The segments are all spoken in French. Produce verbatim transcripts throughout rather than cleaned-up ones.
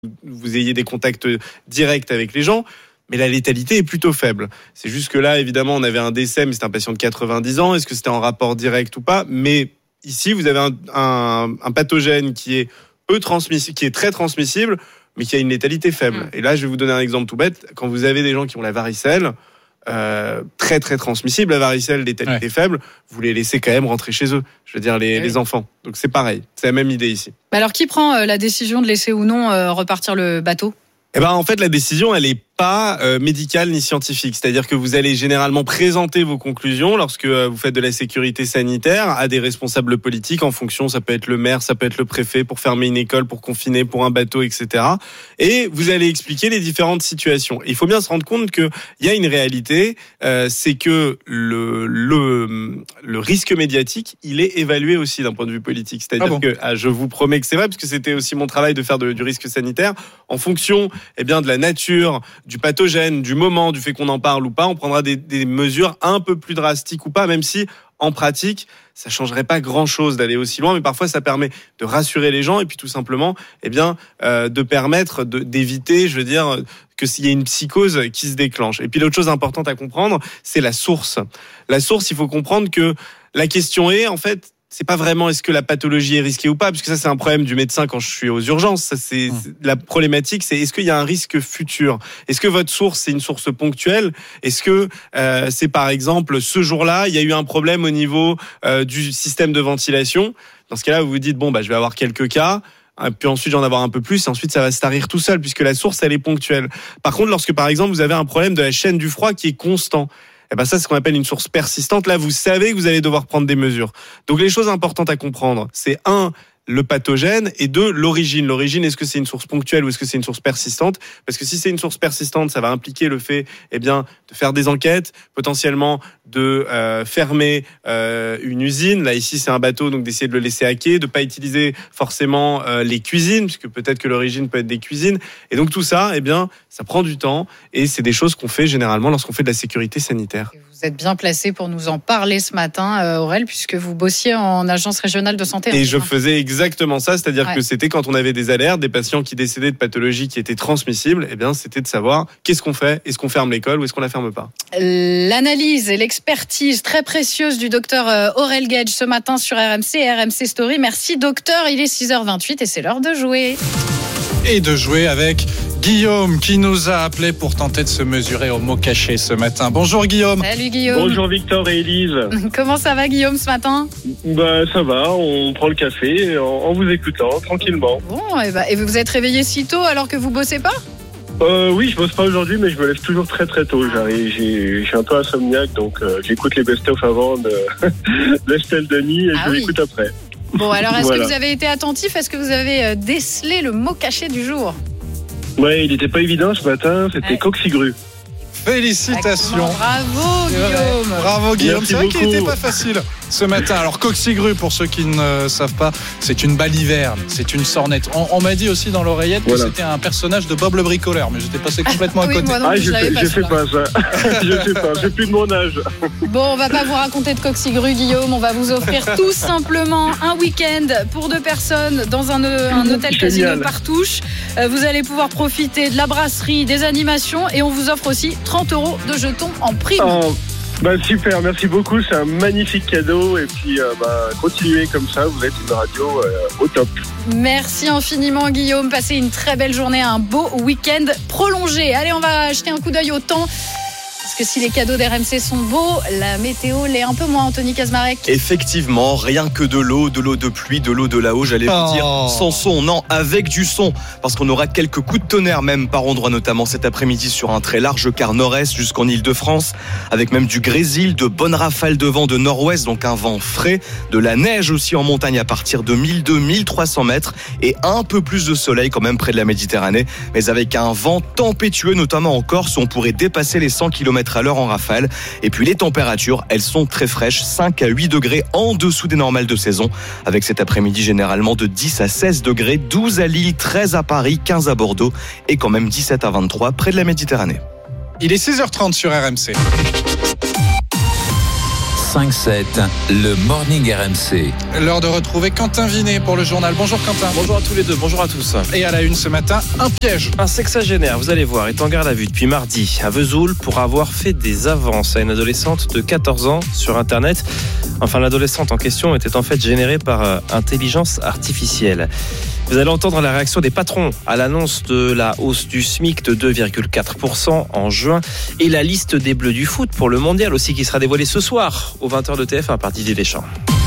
vous ayez des contacts directs avec les gens. Mais la létalité est plutôt faible. C'est juste que là, évidemment, on avait un décès, mais c'était un patient de quatre-vingt-dix ans. Est-ce que c'était en rapport direct ou pas ? Mais ici, vous avez un, un, un pathogène qui est peu transmissible, qui est très transmissible, mais qui a une létalité faible. Mmh. Et là, je vais vous donner un exemple tout bête. Quand vous avez des gens qui ont la varicelle, euh, très très transmissible, la varicelle, létalité ouais. faible, vous les laissez quand même rentrer chez eux. Je veux dire, les, oui. les enfants. Donc c'est pareil. C'est la même idée ici. Alors, qui prend euh, la décision de laisser ou non euh, repartir le bateau ? Eh ben, en fait, la décision, elle est pas euh, médicale ni scientifique. C'est-à-dire que vous allez généralement présenter vos conclusions lorsque euh, vous faites de la sécurité sanitaire à des responsables politiques en fonction. Ça peut être le maire, ça peut être le préfet pour fermer une école, pour confiner, pour un bateau, et cetera. Et vous allez expliquer les différentes situations. Et il faut bien se rendre compte que il y a une réalité, euh, c'est que le le le risque médiatique, il est évalué aussi d'un point de vue politique. C'est-à-dire ah bon. que ah, je vous promets que c'est vrai, parce que c'était aussi mon travail de faire de, du risque sanitaire en fonction, eh bien, de la nature, du pathogène, du moment, du fait qu'on en parle ou pas, on prendra des, des mesures un peu plus drastiques ou pas, même si en pratique, ça changerait pas grand-chose d'aller aussi loin, mais parfois ça permet de rassurer les gens et puis tout simplement, eh bien, euh, de permettre de, d'éviter, je veux dire, que s'il y a une psychose qui se déclenche. Et puis l'autre chose importante à comprendre, c'est la source. La source, il faut comprendre que la question est, en fait, c'est pas vraiment est-ce que la pathologie est risquée ou pas, parce que ça c'est un problème du médecin quand je suis aux urgences. Ça c'est, mmh. c'est la problématique, c'est est-ce qu'il y a un risque futur ? Est-ce que votre source c'est une source ponctuelle ? Est-ce que euh, c'est par exemple ce jour-là il y a eu un problème au niveau euh, du système de ventilation ? Dans ce cas-là, vous vous dites bon bah je vais avoir quelques cas. Puis ensuite j'en avoir un peu plus et ensuite ça va se tarir tout seul puisque la source elle est ponctuelle. Par contre, lorsque par exemple vous avez un problème de la chaîne du froid qui est constant, eh ben ça, c'est ce qu'on appelle une source persistante. Là, vous savez que vous allez devoir prendre des mesures. Donc, les choses importantes à comprendre, c'est un, le pathogène, et deux, l'origine. L'origine, est-ce que c'est une source ponctuelle ou est-ce que c'est une source persistante ? Parce que si c'est une source persistante, ça va impliquer le fait, eh bien, de faire des enquêtes, potentiellement de euh, fermer euh, une usine. Là, ici, c'est un bateau, donc d'essayer de le laisser à quai, de pas utiliser forcément euh, les cuisines, puisque peut-être que l'origine peut être des cuisines. Et donc, tout ça, eh bien, ça prend du temps et c'est des choses qu'on fait généralement lorsqu'on fait de la sécurité sanitaire. Vous êtes bien placé pour nous en parler ce matin, Aurel, puisque vous bossiez en agence régionale de santé. Et je faisais exactement ça, c'est-à-dire ouais. que c'était quand on avait des alertes, des patients qui décédaient de pathologies qui étaient transmissibles, eh bien, c'était de savoir qu'est-ce qu'on fait, est-ce qu'on ferme l'école ou est-ce qu'on la ferme pas. L'analyse et l'expertise très précieuse du docteur Aurel Gage ce matin sur R M C et R M C Story. Merci docteur, il est six heures vingt-huit et c'est l'heure de jouer. Et de jouer avec Guillaume qui nous a appelé pour tenter de se mesurer au mot caché ce matin. Bonjour Guillaume. Salut Guillaume. Bonjour Victor et Élise. Comment ça va Guillaume ce matin ? Bah ça va, on prend le café en, en vous écoutant tranquillement. Bon, et, bah, et vous vous êtes réveillé si tôt alors que vous bossez pas ? Euh, oui, je bosse pas aujourd'hui, mais je me lève toujours très très tôt. J'arrive, j'ai, j'ai un peu insomniaque, donc euh, j'écoute les best-of avant de l'Estelle Denis et ah je oui. l'écoute après. Bon, alors est-ce voilà. que vous avez été attentif ? Est-ce que vous avez décelé le mot caché du jour ? Ouais, il n'était pas évident ce matin, c'était ouais. coxigru. Félicitations. Bravo Guillaume. Bravo Guillaume. Merci c'est vrai beaucoup. qu'il n'était pas facile ce matin. Alors coxigru, pour ceux qui ne savent pas, c'est une baliverne, c'est une sornette. On, on m'a dit aussi dans l'oreillette voilà. que c'était un personnage de Bob le bricoleur, mais j'étais passé complètement à oui, côté. Moi non, ah, je je l'avais fais, pas, je fais pas ça. je fais pas, j'ai plus de mon âge. Bon, on va pas vous raconter de coxigru Guillaume, on va vous offrir tout simplement un week-end pour deux personnes dans un, un hôtel casino Partouche. Vous allez pouvoir profiter de la brasserie, des animations et on vous offre aussi trente euros de jetons en prime. Oh, bah super, merci beaucoup, c'est un magnifique cadeau et puis euh, bah, continuez comme ça, vous êtes une radio euh, au top. Merci infiniment Guillaume, passez une très belle journée, un beau week-end prolongé. Allez, on va jeter un coup d'œil au temps. Parce que si les cadeaux d'R M C sont beaux, la météo l'est un peu moins, Anthony Kazmarek. Effectivement, rien que de l'eau, de l'eau de pluie, de l'eau de là-haut, j'allais oh. vous dire, sans son, non, avec du son, parce qu'on aura quelques coups de tonnerre même par endroits, notamment cet après-midi sur un très large quart nord-est jusqu'en Île-de-France, avec même du grésil, de bonnes rafales de vent de nord-ouest, donc un vent frais, de la neige aussi en montagne à partir de mille deux cents à mille trois cents mètres, et un peu plus de soleil quand même près de la Méditerranée, mais avec un vent tempétueux, notamment en Corse, où on pourrait dépasser les cent kilomètres à l'heure en rafale. Et puis les températures, elles sont très fraîches, cinq à huit degrés en dessous des normales de saison, avec cet après-midi généralement de dix à seize degrés, douze à Lille, treize à Paris, quinze à Bordeaux et quand même dix-sept à vingt-trois près de la Méditerranée. Il est six heures trente sur R M C. cinq sept, le Morning R M C. L'heure de retrouver Quentin Vinet pour le journal. Bonjour Quentin. Bonjour à tous les deux, bonjour à tous. Et à la une ce matin, un piège. Un sexagénaire, vous allez voir, est en garde à vue depuis mardi à Vesoul pour avoir fait des avances à une adolescente de quatorze ans sur Internet. Enfin, l'adolescente en question était en fait générée par euh, intelligence artificielle. Vous allez entendre la réaction des patrons à l'annonce de la hausse du SMIC de deux virgule quatre pour cent en juin et la liste des Bleus du foot pour le mondial aussi qui sera dévoilée ce soir aux vingt heures de T F un par Didier Deschamps.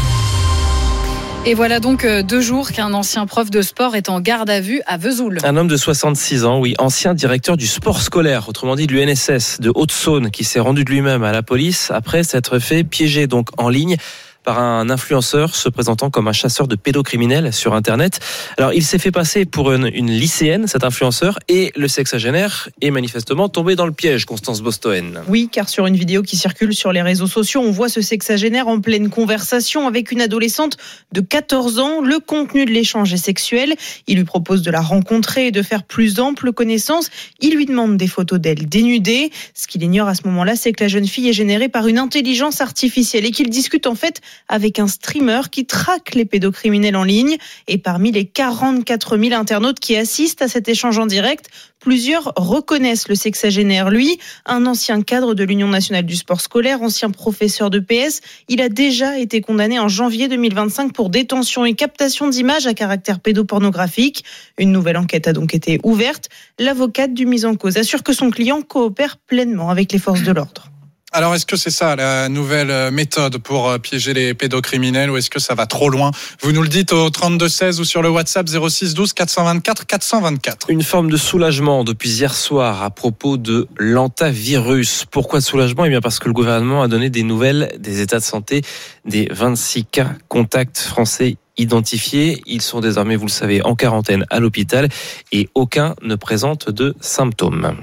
Et voilà donc deux jours qu'un ancien prof de sport est en garde à vue à Vesoul. Un homme de soixante-six ans, oui, ancien directeur du sport scolaire, autrement dit de l'U N S S de Haute-Saône, qui s'est rendu de lui-même à la police après s'être fait piéger donc en ligne par un influenceur se présentant comme un chasseur de pédocriminels sur Internet. Alors, il s'est fait passer pour une, une lycéenne, cet influenceur, et le sexagénaire est manifestement tombé dans le piège, Constance Bostoen. Oui, car sur une vidéo qui circule sur les réseaux sociaux, on voit ce sexagénaire en pleine conversation avec une adolescente de quatorze ans. Le contenu de l'échange est sexuel. Il lui propose de la rencontrer et de faire plus ample connaissance. Il lui demande des photos d'elle dénudée. Ce qu'il ignore à ce moment-là, c'est que la jeune fille est générée par une intelligence artificielle et qu'il discute en fait avec un streamer qui traque les pédocriminels en ligne. Et parmi les quarante-quatre mille internautes qui assistent à cet échange en direct, plusieurs reconnaissent le sexagénaire. Lui, un ancien cadre de l'Union nationale du sport scolaire, ancien professeur de P S, il a déjà été condamné en janvier deux mille vingt-cinq pour détention et captation d'images à caractère pédopornographique. Une nouvelle enquête a donc été ouverte. L'avocate du mis en cause assure que son client coopère pleinement avec les forces de l'ordre. Alors, est-ce que c'est ça la nouvelle méthode pour piéger les pédocriminels ou est-ce que ça va trop loin ? Vous nous le dites au trente-deux seize ou sur le WhatsApp zéro six douze quatre cent vingt-quatre quatre cent vingt-quatre. Une forme de soulagement depuis hier soir à propos de l'antavirus. Pourquoi de soulagement ? Eh bien parce que le gouvernement a donné des nouvelles des états de santé des vingt-six cas contacts français identifiés. Ils sont désormais, vous le savez, en quarantaine à l'hôpital et aucun ne présente de symptômes.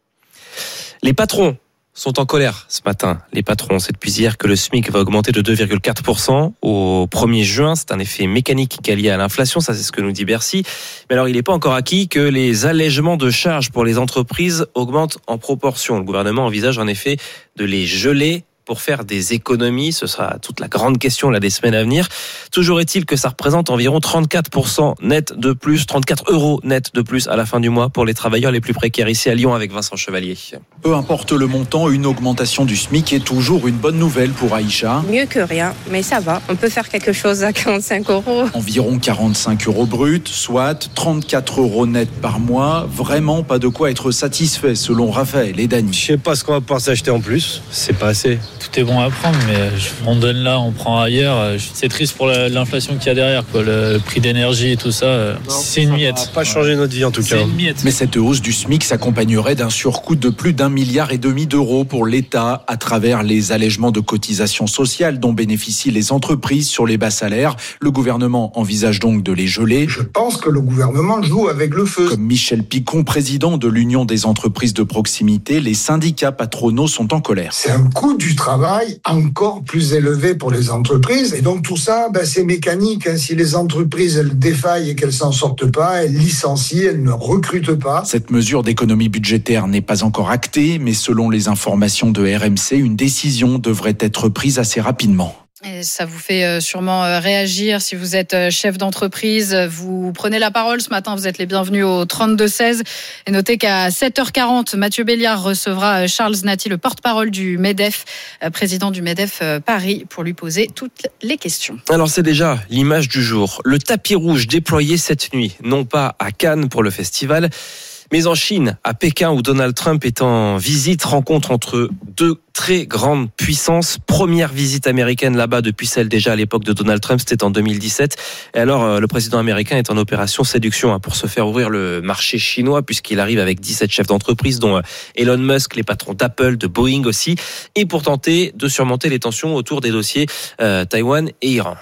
Les patrons sont en colère ce matin. Les patrons, c'est depuis hier que le SMIC va augmenter de deux virgule quatre pour cent au premier juin. C'est un effet mécanique qui est lié à l'inflation, ça c'est ce que nous dit Bercy. Mais alors il n'est pas encore acquis que les allègements de charges pour les entreprises augmentent en proportion. Le gouvernement envisage en effet de les geler pour faire des économies. Ce sera toute la grande question là des semaines à venir. Toujours est-il que ça représente environ trente-quatre pour cent net de plus, trente-quatre euros net de plus à la fin du mois pour les travailleurs les plus précaires ici à Lyon avec Vincent Chevalier. Peu importe le montant, une augmentation du SMIC est toujours une bonne nouvelle pour Aïcha. Mieux que rien, mais ça va. On peut faire quelque chose à quarante-cinq euros. Environ quarante-cinq euros bruts, soit trente-quatre euros net par mois. Vraiment pas de quoi être satisfait selon Raphaël et Dany. Je sais pas ce qu'on va pouvoir s'acheter en plus, c'est pas assez. Tout est bon à prendre, mais on donne là, on prend ailleurs. C'est triste pour l'inflation qu'il y a derrière, quoi. Le prix d'énergie et tout ça. Non, c'est une miette. Ça va pas changer notre vie en tout cas. C'est une miette. Mais cette hausse du SMIC s'accompagnerait d'un surcoût de plus d'un milliard et demi d'euros pour l'État à travers les allègements de cotisations sociales dont bénéficient les entreprises sur les bas salaires. Le gouvernement envisage donc de les geler. Je pense que le gouvernement joue avec le feu. Comme Michel Picon, président de l'Union des entreprises de proximité, les syndicats patronaux sont en colère. C'est un coût du travail encore plus élevé pour les entreprises. Et donc tout ça, ben, c'est mécanique. Hein. Si les entreprises elles défaillent et qu'elles s'en sortent pas, elles licencient, elles ne recrutent pas. Cette mesure d'économie budgétaire n'est pas encore actée, mais selon les informations de R M C, une décision devrait être prise assez rapidement. Et ça vous fait sûrement réagir si vous êtes chef d'entreprise. Vous prenez la parole ce matin, vous êtes les bienvenus au trente-deux seize. Et notez qu'à sept heures quarante, Mathieu Béliard recevra Charles Naty, le porte-parole du MEDEF, président du MEDEF Paris, pour lui poser toutes les questions. Alors c'est déjà l'image du jour. Le tapis rouge déployé cette nuit, non pas à Cannes pour le festival, mais en Chine, à Pékin, où Donald Trump est en visite, rencontre entre deux très grandes puissances. Première visite américaine là-bas depuis celle déjà à l'époque de Donald Trump, c'était en deux mille dix-sept. Et alors, le président américain est en opération séduction pour se faire ouvrir le marché chinois, puisqu'il arrive avec dix-sept chefs d'entreprise, dont Elon Musk, les patrons d'Apple, de Boeing aussi, et pour tenter de surmonter les tensions autour des dossiers euh, Taïwan et Iran.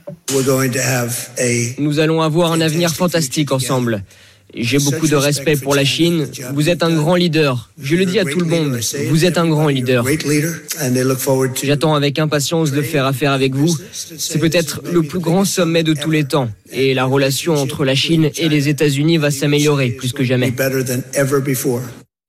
Nous allons avoir un avenir fantastique ensemble. J'ai beaucoup de respect pour la Chine. Vous êtes un grand leader. Je le dis à tout le monde. Vous êtes un grand leader. J'attends avec impatience de faire affaire avec vous. C'est peut-être le plus grand sommet de tous les temps. Et la relation entre la Chine et les États-Unis va s'améliorer plus que jamais.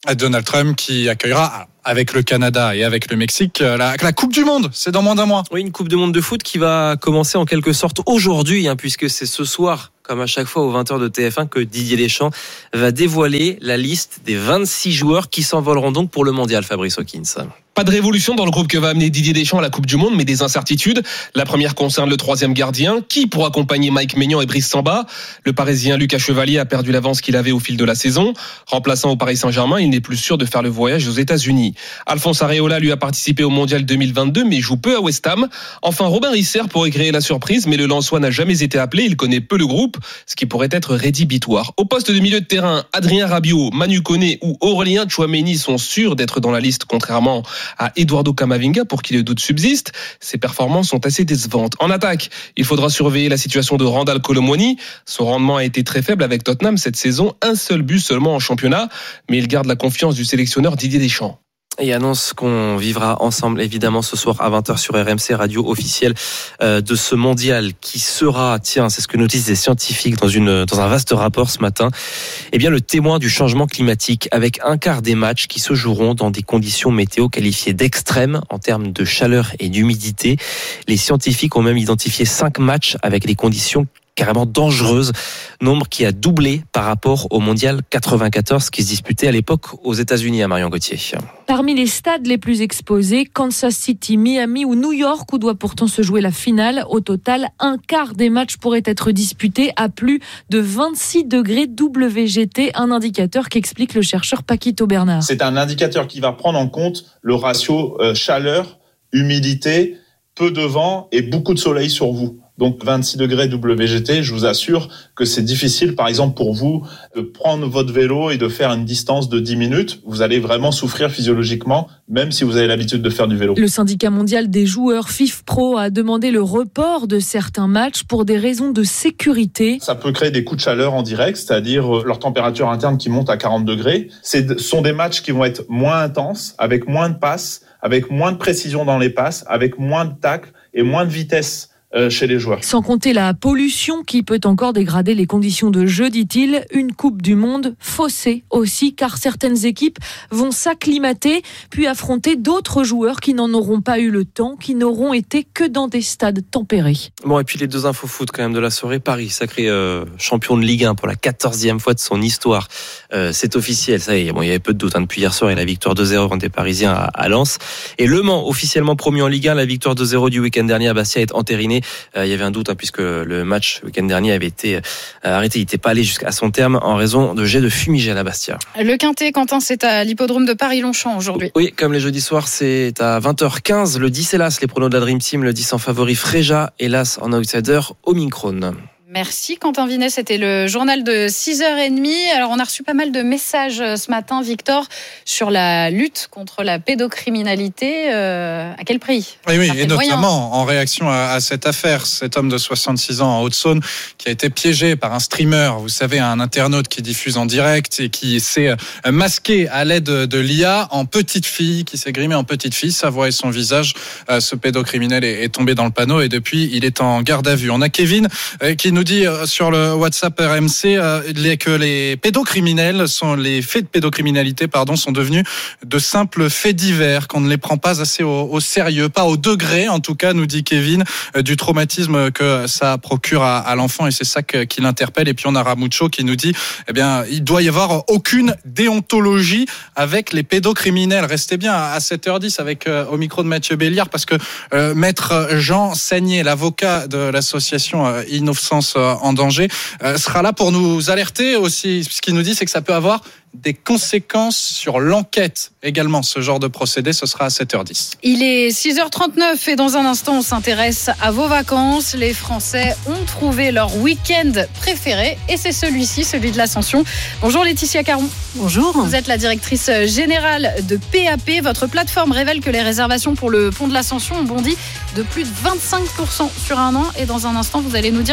Donald Trump qui accueillera avec le Canada et avec le Mexique la, la Coupe du Monde. C'est dans moins d'un mois. Oui, une Coupe du Monde de foot qui va commencer en quelque sorte aujourd'hui, hein, puisque c'est ce soir, comme à chaque fois aux vingt heures de T F un, que Didier Deschamps va dévoiler la liste des vingt-six joueurs qui s'envoleront donc pour le mondial, Fabrice Hawkins. Pas de révolution dans le groupe que va amener Didier Deschamps à la Coupe du Monde, mais des incertitudes. La première concerne le troisième gardien. Qui pour accompagner Mike Maignan et Brice Samba? Le Parisien Lucas Chevalier a perdu l'avance qu'il avait au fil de la saison. Remplaçant au Paris Saint-Germain, il n'est plus sûr de faire le voyage aux États-Unis. Alphonse Areola lui a participé au Mondial deux mille vingt-deux, mais joue peu à West Ham. Enfin, Robin Risser pourrait créer la surprise, mais le Lensois n'a jamais été appelé. Il connaît peu le groupe, ce qui pourrait être rédhibitoire. Au poste de milieu de terrain, Adrien Rabiot, Manu Koné ou Aurélien Tchouaméni sont sûrs d'être dans la liste, contrairement à Eduardo Camavinga, pour qui le doute subsiste. Ses performances sont assez décevantes. En attaque, il faudra surveiller la situation de Randal Kolo Muani. Son rendement a été très faible avec Tottenham cette saison, un seul but seulement en championnat, mais il garde la confiance du sélectionneur Didier Deschamps. Et annonce qu'on vivra ensemble évidemment ce soir à vingt heures sur R M C, radio officielle de ce mondial qui sera, tiens, c'est ce que nous disent les scientifiques dans, une, dans un vaste rapport ce matin, eh bien le témoin du changement climatique, avec un quart des matchs qui se joueront dans des conditions météo qualifiées d'extrêmes en termes de chaleur et d'humidité. Les scientifiques ont même identifié cinq matchs avec des conditions carrément dangereuse, nombre qui a doublé par rapport au mondial quatre-vingt-quatorze qui se disputait à l'époque aux États-Unis, à Marion Gauthier. Parmi les stades les plus exposés, Kansas City, Miami ou New York, où doit pourtant se jouer la finale. Au total, un quart des matchs pourraient être disputés à plus de vingt-six degrés W G T, un indicateur qu'explique le chercheur Paquito Bernard. C'est un indicateur qui va prendre en compte le ratio euh, chaleur, humidité, peu de vent et beaucoup de soleil sur vous. Donc vingt-six degrés W G T, je vous assure que c'est difficile, par exemple, pour vous de prendre votre vélo et de faire une distance de dix minutes. Vous allez vraiment souffrir physiologiquement, même si vous avez l'habitude de faire du vélo. Le syndicat mondial des joueurs FIFPro a demandé le report de certains matchs pour des raisons de sécurité. Ça peut créer des coups de chaleur en direct, c'est-à-dire leur température interne qui monte à quarante degrés. Ce sont des matchs qui vont être moins intenses, avec moins de passes, avec moins de précision dans les passes, avec moins de tacles et moins de vitesse chez les joueurs. Sans compter la pollution qui peut encore dégrader les conditions de jeu, dit-il. Une Coupe du Monde faussée aussi, car certaines équipes vont s'acclimater puis affronter d'autres joueurs qui n'en auront pas eu le temps, qui n'auront été que dans des stades tempérés. Bon, et puis les deux infos foot quand même de la soirée. Paris, sacré euh, champion de Ligue un pour la quatorzième fois de son histoire. Euh, c'est officiel, ça y est. Bon, il y avait peu de doute hein, depuis hier soir et la victoire deux zéro des Parisiens à, à Lens. Et Le Mans, officiellement promu en Ligue un, la victoire deux zéro du week-end dernier à Bastia est entérinée. Euh, il y avait un doute hein, puisque le match le week-end dernier avait été euh, arrêté. Il n'était pas allé jusqu'à son terme en raison de jets de fumigène à Bastia. Le Quintet, Quentin, c'est à l'hippodrome de Paris-Longchamp aujourd'hui. Oui, comme les jeudis soirs, c'est à vingt heures quinze. Le dix, hélas, les pronos de la Dream Team. Le dix en favori, Fréja. Hélas, en outsider, Omicron. Merci Quentin Vinet, c'était le journal de six heures trente. Alors on a reçu pas mal de messages ce matin, Victor, sur la lutte contre la pédocriminalité. Euh, à quel prix? Oui, oui, et notamment en réaction à, à cette affaire, cet homme de soixante-six ans en Haute-Saône qui a été piégé par un streamer, vous savez, un internaute qui diffuse en direct et qui s'est masqué à l'aide de l'I A en petite fille, qui s'est grimé en petite fille, sa voix et son visage. Ce pédocriminel est, est tombé dans le panneau et depuis, il est en garde à vue. On a Kevin qui nous nous dit sur le WhatsApp R M C euh, que les pédocriminels sont les faits de pédocriminalité pardon sont devenus de simples faits divers, qu'on ne les prend pas assez au, au sérieux, pas au degré en tout cas, nous dit Kevin, euh, du traumatisme que ça procure à, à l'enfant et c'est ça que, qui l'interpelle. Et puis on a Ramucho qui nous dit eh bien il doit y avoir aucune déontologie avec les pédocriminels. Restez bien à sept heures dix avec euh, au micro de Mathieu Béliard parce que euh, maître Jean Sagnier, l'avocat de l'association euh, Innocence en danger, euh, sera là pour nous alerter aussi. Ce qu'il nous dit, c'est que ça peut avoir des conséquences sur l'enquête également. Ce genre de procédé, ce sera à sept heures dix. Il est six heures trente-neuf et dans un instant, on s'intéresse à vos vacances. Les Français ont trouvé leur week-end préféré et c'est celui-ci, celui de l'Ascension. Bonjour Laetitia Caron. Bonjour. Vous êtes la directrice générale de P A P. Votre plateforme révèle que les réservations pour le pont de l'Ascension ont bondi de plus de vingt-cinq pour cent sur un an. Et dans un instant, vous allez nous dire que malgré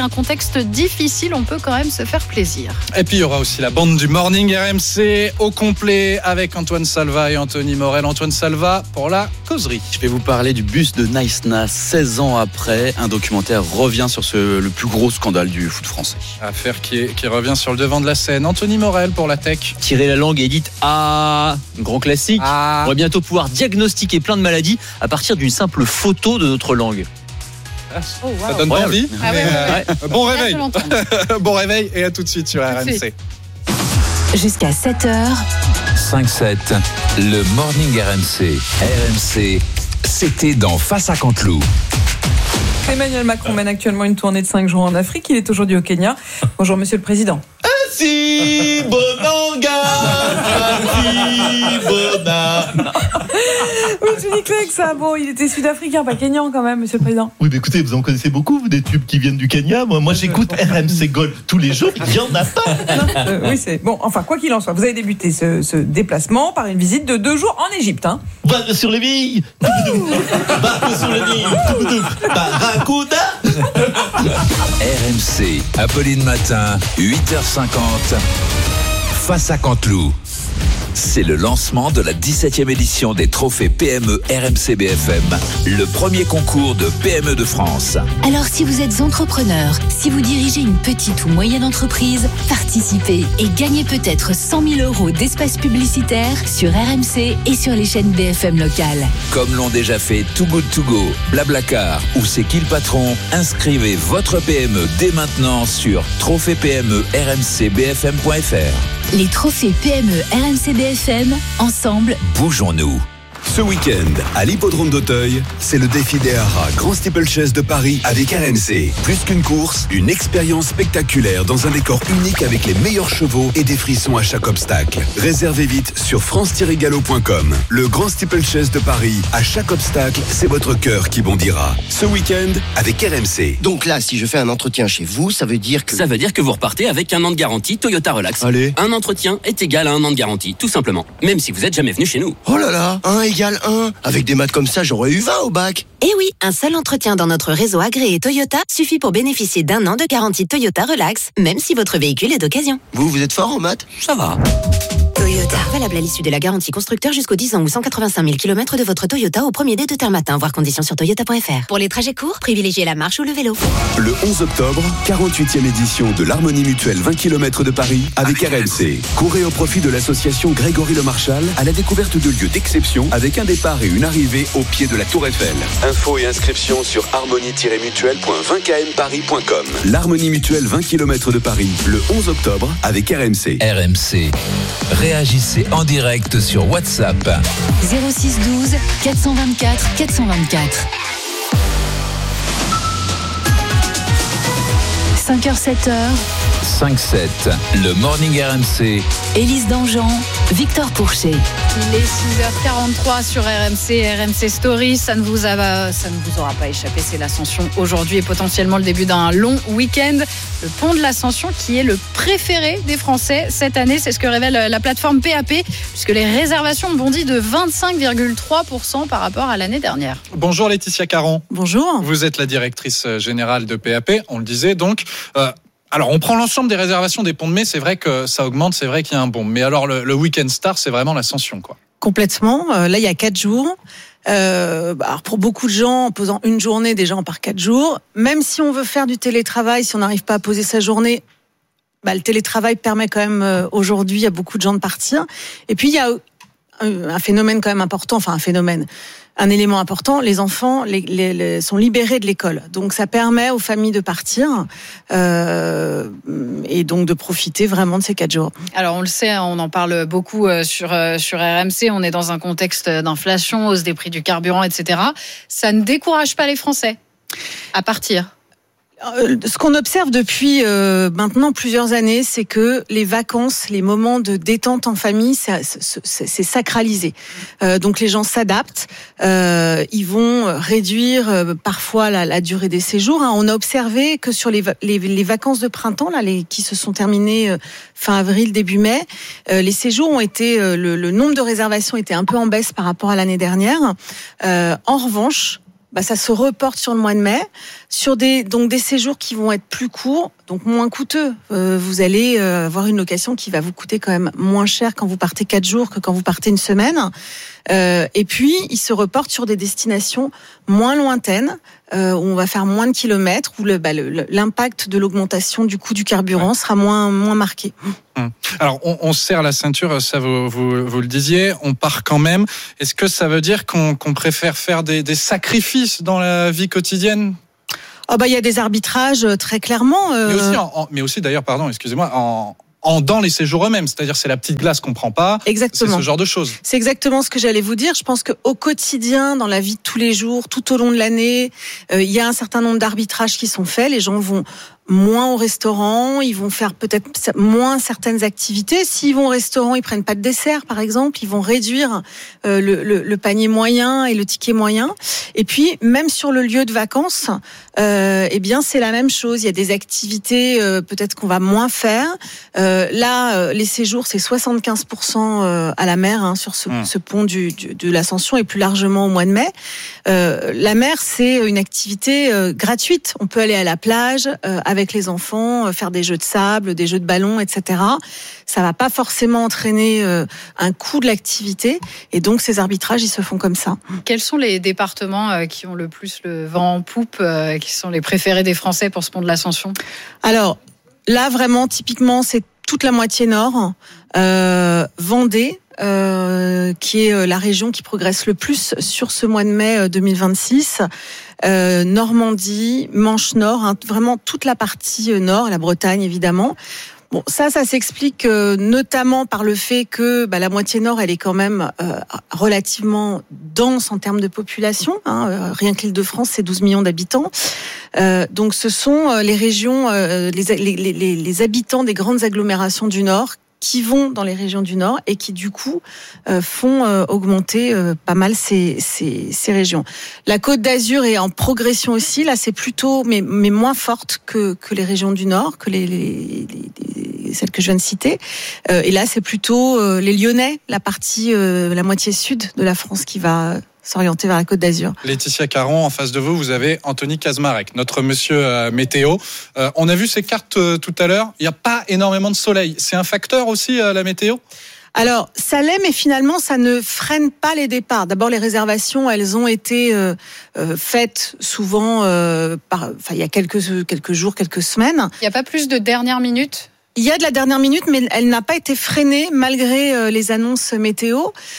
un contexte difficile, on peut quand même se faire plaisir. Et puis il y aura aussi la bande du Morning R M C au complet avec Antoine Salva et Anthony Morel. Antoine Salva pour la causerie. Je vais vous parler du bus de Nice Na. seize ans après, un documentaire revient sur ce, le plus gros scandale du foot français. Affaire qui, est, qui revient sur le devant de la scène. Anthony Morel pour la tech. Tirer la langue et dites ah, grand classique. Ah. On va bientôt pouvoir diagnostiquer plein de maladies à partir d'une simple photo de notre langue. Oh, wow. Ça donne pas envie. Ah ouais, ouais, ouais. Bon réveil. Bon réveil et à tout de suite sur R M C. Jusqu'à sept heures. cinq sept, le Morning R M C. R M C, c'était dans Face à Canteloup. Emmanuel Macron mène actuellement une tournée de cinq jours en Afrique. Il est aujourd'hui au Kenya. Bonjour Monsieur le Président. Si bonanga, si bona. Oui, je dis que ça. Bon, il était sud-africain, pas kenyan quand même, Monsieur le Président. Oui, mais écoutez, vous en connaissez beaucoup, vous, des tubes qui viennent du Kenya. Moi, moi j'écoute R M C Gold tous les jours. Il y en a pas. Non, euh, oui, c'est bon. Enfin, quoi qu'il en soit, vous avez débuté ce, ce déplacement par une visite de deux jours en Égypte. Hein. Va sur les billes. Barque sur les billes. Barracuda. R M C, Apolline Matin, huit heures cinquante. Face à Canteloup. C'est le lancement de la dix-septième édition des trophées P M E R M C B F M, le premier concours de P M E de France. Alors si vous êtes entrepreneur, si vous dirigez une petite ou moyenne entreprise, participez et gagnez peut-être cent mille euros d'espace publicitaire sur R M C et sur les chaînes B F M locales. Comme l'ont déjà fait Too Good To Go, Blablacar ou C'est qui le patron, inscrivez votre P M E dès maintenant sur trophée P M E R M C B F M point F R. Les trophées P M E R M C B F M, ensemble, bougeons-nous. Ce week-end, à l'hippodrome d'Auteuil, c'est le défi des haras Grand Steeplechase de Paris avec R M C. Plus qu'une course, une expérience spectaculaire dans un décor unique avec les meilleurs chevaux et des frissons à chaque obstacle. Réservez vite sur france tiret galop point com. Le Grand Steeplechase de Paris, à chaque obstacle, c'est votre cœur qui bondira. Ce week-end, avec R M C. Donc là, si je fais un entretien chez vous, ça veut dire que... Ça veut dire que vous repartez avec un an de garantie Toyota Relax. Allez. Un entretien est égal à un an de garantie, tout simplement. Même si vous n'êtes jamais venu chez nous. Oh là là, un égale un. Avec des maths comme ça, j'aurais eu vingt au bac. Eh oui, un seul entretien dans notre réseau agréé Toyota suffit pour bénéficier d'un an de garantie Toyota Relax, même si votre véhicule est d'occasion. Vous, vous êtes fort en maths? Ça va. Toyota, valable à l'issue de la garantie constructeur jusqu'aux dix ans ou cent quatre-vingt-cinq mille kilomètres de votre Toyota au premier dé de terre matin, voir conditions sur toyota point F R. Pour les trajets courts, privilégiez la marche ou le vélo. Le onze octobre, quarante-huitième édition de l'Harmonie Mutuelle vingt kilomètres de Paris avec R M C. Courez au profit de l'association Grégory Le Marchal à la découverte de lieux d'exception avec un départ et une arrivée au pied de la Tour Eiffel. Infos et inscriptions sur harmonie tiret mutuelle point vingt k m paris point com. L'Harmonie Mutuelle vingt kilomètres de Paris, le onze octobre avec R M C. R M C. Réagissez en direct sur WhatsApp. zéro six douze quatre cent vingt-quatre quatre cent vingt-quatre. cinq heures sept heures. cinq sept, le Morning R M C. Élise Dangean, Victor Pourchet. Il est six heures quarante-trois sur R M C, R M C Story. Ça ne vous a, ça ne vous aura pas échappé, c'est l'Ascension aujourd'hui et potentiellement le début d'un long week-end. Le pont de l'Ascension qui est le préféré des Français cette année, c'est ce que révèle la plateforme P A P, puisque les réservations ont bondi de vingt-cinq virgule trois pour cent par rapport à l'année dernière. Bonjour Laetitia Caron. Bonjour. Vous êtes la directrice générale de P A P, on le disait donc. Euh, Alors, on prend l'ensemble des réservations des ponts de mai, c'est vrai que ça augmente, c'est vrai qu'il y a un boom. Mais alors, le, le week-end star, c'est vraiment l'Ascension, quoi. Complètement. Euh, là, il y a quatre jours. Euh, bah, alors pour beaucoup de gens, en posant une journée, déjà on part quatre jours. Même si on veut faire du télétravail, si on n'arrive pas à poser sa journée, bah, le télétravail permet quand même euh, aujourd'hui à beaucoup de gens de partir. Et puis, il y a un, un phénomène quand même important, enfin un phénomène... Un élément important, les enfants les, les, les, sont libérés de l'école. Donc ça permet aux familles de partir euh, et donc de profiter vraiment de ces quatre jours. Alors on le sait, on en parle beaucoup sur, sur R M C, on est dans un contexte d'inflation, hausse des prix du carburant, et cetera. Ça ne décourage pas les Français à partir ? Ce qu'on observe depuis euh, maintenant plusieurs années, c'est que les vacances, les moments de détente en famille, c'est, c'est, c'est sacralisé. Euh, donc les gens s'adaptent, euh, ils vont réduire euh, parfois la, la durée des séjours. Hein. On a observé que sur les, les, les vacances de printemps, là, les, qui se sont terminées euh, fin avril, début mai, euh, les séjours ont été, euh, le, le nombre de réservations était un peu en baisse par rapport à l'année dernière. Euh, en revanche, bah, ça se reporte sur le mois de mai. sur des donc des séjours qui vont être plus courts, donc moins coûteux. Euh, vous allez euh, avoir une location qui va vous coûter quand même moins cher quand vous partez quatre jours que quand vous partez une semaine. Euh, et puis, ils se reportent sur des destinations moins lointaines, euh, où on va faire moins de kilomètres, où le, bah, le, l'impact de l'augmentation du coût du carburant ouais. sera moins, moins marqué. Alors, on, on serre la ceinture, ça vous, vous, vous le disiez, on part quand même. Est-ce que ça veut dire qu'on, qu'on préfère faire des, des sacrifices dans la vie quotidienne ? Oh bah, il y a des arbitrages très clairement. Euh... Mais aussi, en, en, mais aussi d'ailleurs, pardon, excusez-moi, en En dans les séjours eux-mêmes, c'est-à-dire c'est la petite glace qu'on prend pas. Exactement. C'est ce genre de choses. C'est exactement ce que j'allais vous dire. Je pense qu'au quotidien, dans la vie de tous les jours, tout au long de l'année, euh, il y a un certain nombre d'arbitrages qui sont faits. Les gens vont moins au restaurant, ils vont faire peut-être moins certaines activités. S'ils vont au restaurant, ils prennent pas de dessert, par exemple. Ils vont réduire euh, le, le, le panier moyen et le ticket moyen. Et puis, même sur le lieu de vacances, euh, eh bien, c'est la même chose. Il y a des activités euh, peut-être qu'on va moins faire. Euh, là, euh, les séjours, c'est soixante-quinze pour cent euh, à la mer hein, sur ce, mmh. ce pont du, du, de l'Ascension et plus largement au mois de mai. Euh, la mer, c'est une activité euh, gratuite. On peut aller à la plage euh, avec les enfants, euh, faire des jeux de sable, des jeux de ballon, et cetera. Ça va pas forcément entraîner euh, un coût de l'activité. Et donc, ces arbitrages, ils se font comme ça. Quels sont les départements euh, qui ont le plus le vent en poupe, euh, qui sont les préférés des Français pour ce pont de l'Ascension ? Alors, là, vraiment, typiquement, c'est toute la moitié nord. Euh, Vendée, Euh, qui est la région qui progresse le plus sur ce mois de mai deux mille vingt-six. Euh, Normandie, Manche Nord, hein, vraiment toute la partie nord, la Bretagne évidemment. Bon, ça, ça s'explique euh, notamment par le fait que bah, la moitié nord, elle est quand même euh, relativement dense en termes de population. Hein, euh, rien que l'Île-de-France, c'est douze millions d'habitants. Euh, donc, ce sont euh, les régions, euh, les, les, les, les habitants des grandes agglomérations du nord qui vont dans les régions du Nord et qui, du coup, euh, font euh, augmenter euh, pas mal ces, ces, ces régions. La Côte d'Azur est en progression aussi. Là, c'est plutôt, mais, mais moins forte que, que les régions du Nord, que les, les, les, les celles que je viens de citer. Euh, et là, c'est plutôt euh, les Lyonnais, la partie, euh, la moitié sud de la France qui va s'orienter vers la Côte d'Azur. Laetitia Caron, en face de vous, vous avez Anthony Kazmarek, notre monsieur euh, météo. Euh, on a vu ces cartes euh, tout à l'heure. Il n'y a pas énormément de soleil. C'est un facteur aussi, euh, la météo ? Alors, ça l'est, mais finalement, ça ne freine pas les départs. D'abord, les réservations, elles ont été euh, euh, faites souvent, euh, par, enfin, il y a quelques, quelques jours, quelques semaines. Il n'y a pas plus de dernière minute ? Il y a de la dernière minute, mais elle n'a pas été freinée malgré euh, les annonces météo.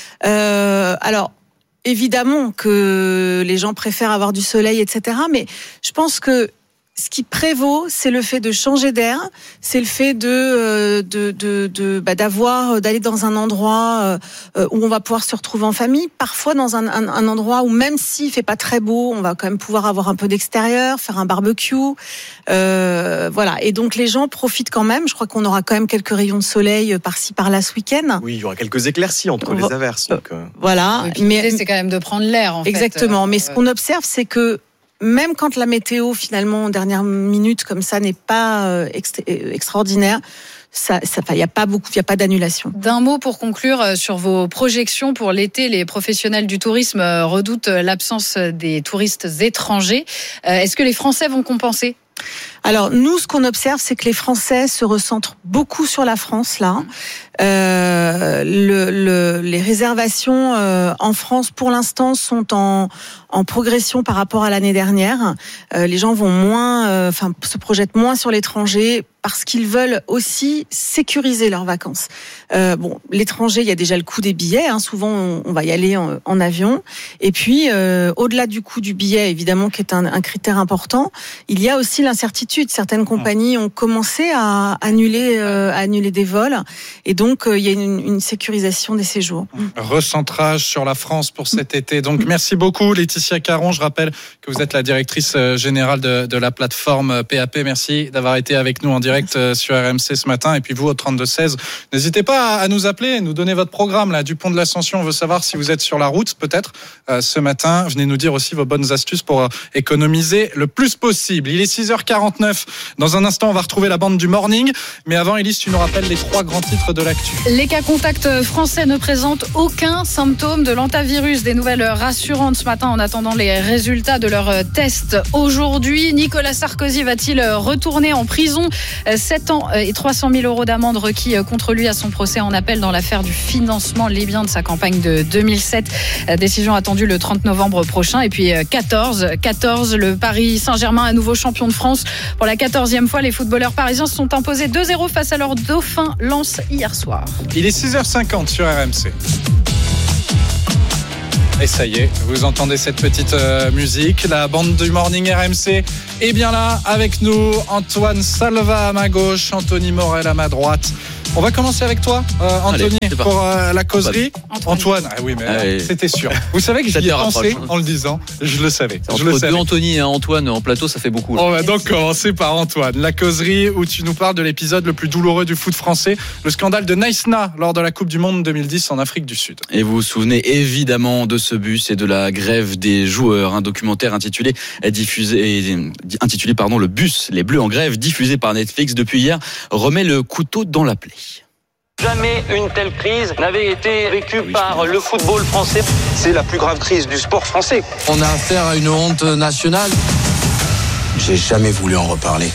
Euh, alors, évidemment que les gens préfèrent avoir du soleil, et cetera. Mais je pense que ce qui prévaut, c'est le fait de changer d'air, c'est le fait de de de, de bah, d'avoir d'aller dans un endroit où on va pouvoir se retrouver en famille. Parfois dans un, un, un endroit où même s'il fait pas très beau, on va quand même pouvoir avoir un peu d'extérieur, faire un barbecue. Euh, voilà. Et donc les gens profitent quand même. Je crois qu'on aura quand même quelques rayons de soleil par-ci par-là ce week-end. Oui, il y aura quelques éclaircies entre les averses. Donc, euh... Voilà. Oui, mais c'est quand même de prendre l'air. En exactement. Fait. Mais ce qu'on observe, c'est que même quand la météo, finalement, en dernière minute, comme ça, n'est pas euh, extra- extraordinaire, ça, ça, il n'y a pas beaucoup, il n'y a pas d'annulation. D'un mot pour conclure euh, sur vos projections pour l'été, les professionnels du tourisme euh, redoutent l'absence des touristes étrangers. Euh, est-ce que les Français vont compenser ? Alors nous, ce qu'on observe, c'est que les Français se recentrent beaucoup sur la France là. Euh, le, le, les réservations euh, en France, pour l'instant, sont en, en progression par rapport à l'année dernière. Euh, les gens vont moins, euh, enfin, se projettent moins sur l'étranger parce qu'ils veulent aussi sécuriser leurs vacances. Euh, bon, l'étranger, il y a déjà le coût des billets. Hein, souvent, on, on va y aller en, en avion. Et puis, euh, au-delà du coût du billet, évidemment, qui est un, un critère important, il y a aussi l'incertitude. Certaines compagnies ont commencé à annuler, euh, à annuler des vols. Et donc, euh, il y a une, une sécurisation des séjours. Recentrage sur la France pour cet été. Donc, merci beaucoup, Laetitia Caron. Je rappelle que vous êtes la directrice générale de, de la plateforme P A P. Merci d'avoir été avec nous en direct sur R M C ce matin. Et puis vous, au trente-deux seize, n'hésitez pas à nous appeler, nous donner votre programme là, du pont de l'Ascension. On veut savoir si vous êtes sur la route, peut-être, euh, ce matin. Venez nous dire aussi vos bonnes astuces pour euh, économiser le plus possible. Il est six heures quarante-neuf. trente-neuf. Dans un instant, on va retrouver la bande du morning. Mais avant, Élise, tu nous rappelles les trois grands titres de l'actu. Les cas contacts français ne présentent aucun symptôme de l'hantavirus. Des nouvelles rassurantes ce matin en attendant les résultats de leur test. Aujourd'hui, Nicolas Sarkozy va-t-il retourner en prison ? sept ans et trois cent mille euros d'amende requis contre lui à son procès en appel dans l'affaire du financement libyen de sa campagne de deux mille sept. Décision attendue le trente novembre prochain. Et puis quatorze, quatorze, le Paris Saint-Germain à nouveau champion de France. Pour la quatorzième fois, les footballeurs parisiens se sont imposés deux zéro face à leur dauphin Lens hier soir. Il est six heures cinquante sur R M C. Et ça y est, vous entendez cette petite euh, musique. La bande du Morning R M C est bien là avec nous. Antoine Salva à ma gauche, Anthony Morel à ma droite. On va commencer avec toi, euh, Anthony, Allez, pour euh, la causerie. Antoine. Antoine, ah oui, mais Allez. c'était sûr. Vous savez que j'y ai pensé en le disant. Je le savais. Entre je le savais. deux Anthony et un Antoine en plateau, ça fait beaucoup. Là. On va donc commencer par Antoine. La causerie où tu nous parles de l'épisode le plus douloureux du foot français, le scandale de Naïsna lors de la Coupe du Monde deux mille dix en Afrique du Sud. Et vous vous souvenez évidemment de ce bus et de la grève des joueurs. Un documentaire intitulé, diffusé, intitulé pardon, Le bus, les Bleus en grève, diffusé par Netflix depuis hier, remet le couteau dans la plaie. Jamais une telle crise n'avait été vécue oui, par le football français. C'est la plus grave crise du sport français. On a affaire à une honte nationale. J'ai jamais voulu en reparler.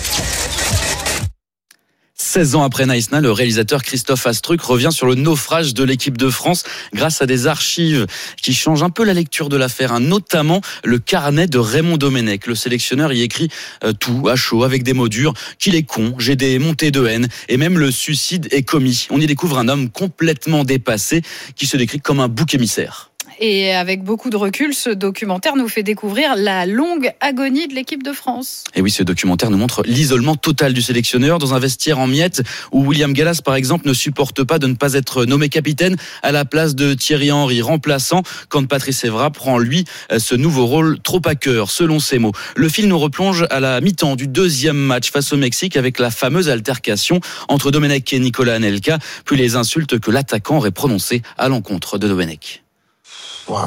seize ans après Naïsna, le réalisateur Christophe Astruc revient sur le naufrage de l'équipe de France grâce à des archives qui changent un peu la lecture de l'affaire, hein, notamment le carnet de Raymond Domenech. Le sélectionneur y écrit euh, tout à chaud avec des mots durs, qu'il est con, j'ai des montées de haine et même le suicide est commis. On y découvre un homme complètement dépassé qui se décrit comme un bouc émissaire. Et avec beaucoup de recul, ce documentaire nous fait découvrir la longue agonie de l'équipe de France. Et oui, ce documentaire nous montre l'isolement total du sélectionneur dans un vestiaire en miettes où William Gallas, par exemple, ne supporte pas de ne pas être nommé capitaine à la place de Thierry Henry, remplaçant quand Patrice Evra prend, lui, ce nouveau rôle trop à cœur, selon ses mots. Le film nous replonge à la mi-temps du deuxième match face au Mexique avec la fameuse altercation entre Domenech et Nicolas Anelka, puis les insultes que l'attaquant aurait prononcées à l'encontre de Domenech. Waouh.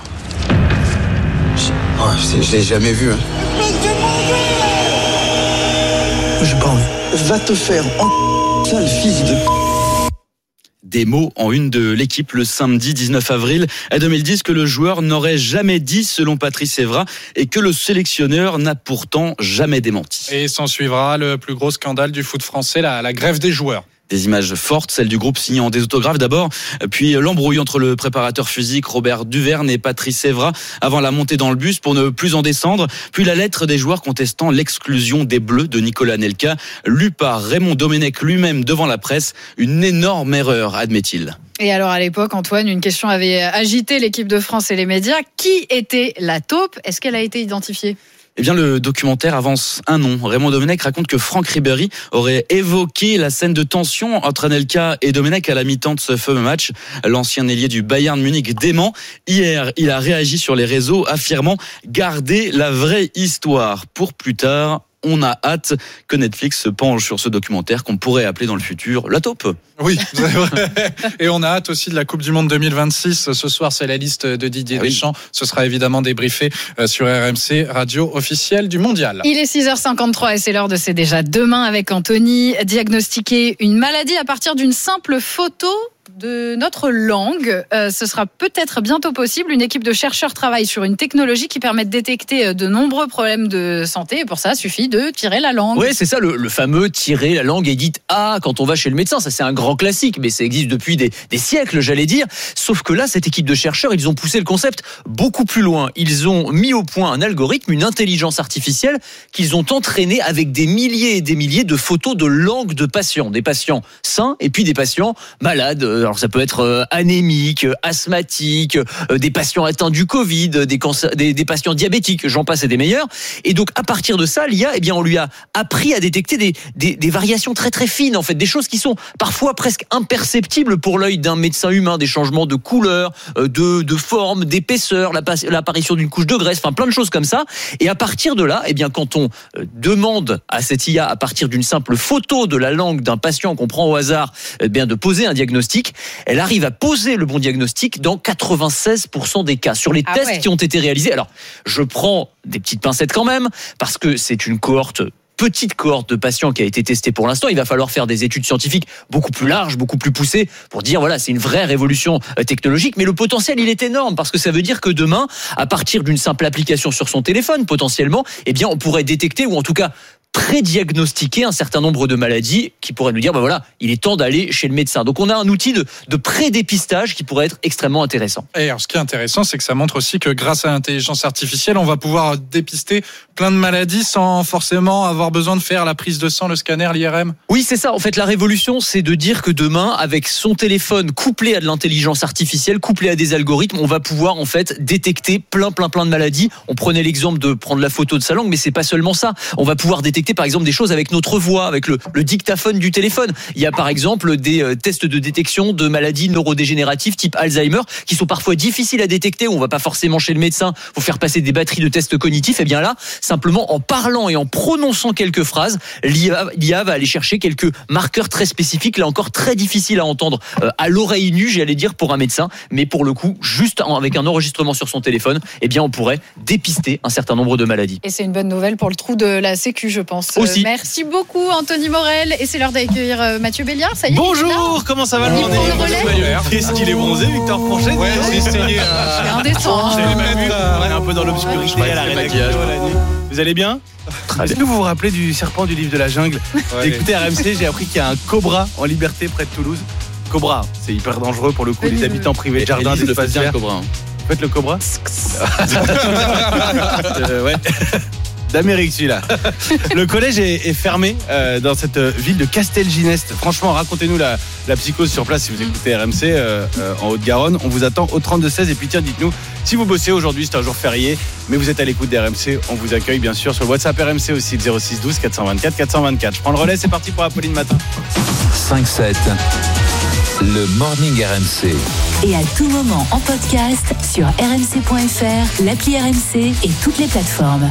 Oh, je l'ai jamais vu. Hein. Je parle. Va te faire en sale fils de. Des mots en une de l'équipe le samedi dix-neuf avril deux mille dix que le joueur n'aurait jamais dit selon Patrice Evra et que le sélectionneur n'a pourtant jamais démenti. Et s'en suivra le plus gros scandale du foot français, la, la grève des joueurs. Des images fortes, celles du groupe signant des autographes d'abord, puis l'embrouille entre le préparateur physique Robert Duverne et Patrice Evra avant la montée dans le bus pour ne plus en descendre, puis la lettre des joueurs contestant l'exclusion des Bleus de Nicolas Anelka, lue par Raymond Domenech lui-même devant la presse, une énorme erreur, admet-il. Et alors à l'époque, Antoine, une question avait agité l'équipe de France et les médias. Qui était la taupe ? Est-ce qu'elle a été identifiée ? Eh bien, le documentaire avance un nom. Raymond Domenech raconte que Franck Ribéry aurait évoqué la scène de tension entre Anelka et Domenech à la mi-temps de ce fameux match. L'ancien ailier du Bayern Munich dément. Hier, il a réagi sur les réseaux, affirmant garder la vraie histoire pour plus tard. On a hâte que Netflix se penche sur ce documentaire qu'on pourrait appeler dans le futur la taupe. Oui, c'est vrai. Et on a hâte aussi de la Coupe du Monde deux mille vingt-six. Ce soir, c'est la liste de Didier ah oui. Deschamps. Ce sera évidemment débriefé sur R M C, radio officielle du Mondial. Il est six heures cinquante-trois et c'est l'heure de C'est déjà demain avec Anthony. Diagnostiquer une maladie à partir d'une simple photo de notre langue. Euh, ce sera peut-être bientôt possible. Une équipe de chercheurs travaille sur une technologie qui permet de détecter de nombreux problèmes de santé. Et pour ça, il suffit de tirer la langue. Oui, c'est ça, le, le fameux tirer la langue et dites ah quand on va chez le médecin. Ça, c'est un grand classique, mais ça existe depuis des, des siècles, j'allais dire. Sauf que là, cette équipe de chercheurs, ils ont poussé le concept beaucoup plus loin. Ils ont mis au point un algorithme, une intelligence artificielle qu'ils ont entraîné avec des milliers et des milliers de photos de langue de patients. Des patients sains et puis des patients malades. Alors ça peut être anémique, asthmatique, des patients atteints du Covid, des, cancers, des, des patients diabétiques, j'en passe et des meilleurs. Et donc à partir de ça, l'I A, eh bien, on lui a appris à détecter des, des, des variations très très fines, en fait, des choses qui sont parfois presque imperceptibles pour l'œil d'un médecin humain, des changements de couleur, de, de forme, d'épaisseur, l'apparition d'une couche de graisse, enfin plein de choses comme ça. Et à partir de là, eh bien, quand on demande à cette I A, à partir d'une simple photo de la langue d'un patient qu'on prend au hasard, eh bien, de poser un diagnostic, elle arrive à poser le bon diagnostic dans quatre-vingt-seize pour cent des cas. Sur les ah tests ouais. qui ont été réalisés, alors je prends des petites pincettes quand même, parce que c'est une cohorte petite cohorte de patients qui a été testée pour l'instant. Il va falloir faire des études scientifiques beaucoup plus larges, beaucoup plus poussées pour dire voilà, c'est une vraie révolution technologique. Mais le potentiel, il est énorme parce que ça veut dire que demain, à partir d'une simple application sur son téléphone, potentiellement, eh bien, on pourrait détecter ou en tout cas prédiagnostiquer un certain nombre de maladies qui pourraient nous dire, ben voilà, il est temps d'aller chez le médecin. Donc on a un outil de, de pré-dépistage qui pourrait être extrêmement intéressant. Et alors, ce qui est intéressant, c'est que ça montre aussi que grâce à l'intelligence artificielle, on va pouvoir dépister plein de maladies sans forcément avoir besoin de faire la prise de sang, le scanner, l'I R M. Oui, c'est ça. En fait, la révolution, c'est de dire que demain, avec son téléphone couplé à de l'intelligence artificielle, couplé à des algorithmes, on va pouvoir en fait détecter plein, plein, plein de maladies. On prenait l'exemple de prendre la photo de sa langue, mais c'est pas seulement ça. On va pouvoir détecter par exemple des choses avec notre voix, avec le, le dictaphone du téléphone. Il y a par exemple des euh, tests de détection de maladies neurodégénératives type Alzheimer qui sont parfois difficiles à détecter, où on va pas forcément chez le médecin, faut faire passer des batteries de tests cognitifs. Et bien là, simplement en parlant et en prononçant quelques phrases, l'I A, l'I A va aller chercher quelques marqueurs très spécifiques, là encore très difficiles à entendre euh, à l'oreille nue, j'allais dire, pour un médecin, mais pour le coup, juste en, avec un enregistrement sur son téléphone, eh bien on pourrait dépister un certain nombre de maladies. Et c'est une bonne nouvelle pour le trou de la Sécu, je pense. Aussi. Euh, merci beaucoup Anthony Morel. Et c'est l'heure d'accueillir euh, Mathieu Béliard. Ça y est. Bonjour, comment ça va le monde? Qu'est-ce qu'il est bronzé, Victor Franchet? Ouais, j'ai essayé. C'est indécent. J'ai on est un peu dans l'obscurité à la rédaction la nuit. Vous allez bien? Est-ce que vous vous rappelez du serpent du livre de la jungle? Ouais. Écoutez, R M C, j'ai appris qu'il y a un cobra en liberté près de Toulouse. Cobra, c'est hyper dangereux pour le coup, les habitants privés de jardin d'espace vert. Cobra. Vous faites le cobra? euh, ouais. D'Amérique celui-là. Le collège est, est fermé euh, dans cette ville de Castelginest. Franchement, racontez-nous la, la psychose sur place si vous écoutez R M C euh, euh, en Haute-Garonne. On vous attend au trente-deux seize. Et puis tiens, dites-nous, si vous bossez aujourd'hui, c'est un jour férié, mais vous êtes à l'écoute d'R M C, on vous accueille bien sûr sur le WhatsApp R M C aussi, zéro six douze quatre cent vingt-quatre quatre cent vingt-quatre. Je prends le relais, c'est parti pour Apolline Matin. cinq sept, le Morning R M C. Et à tout moment en podcast sur r m c point f r, l'appli R M C et toutes les plateformes.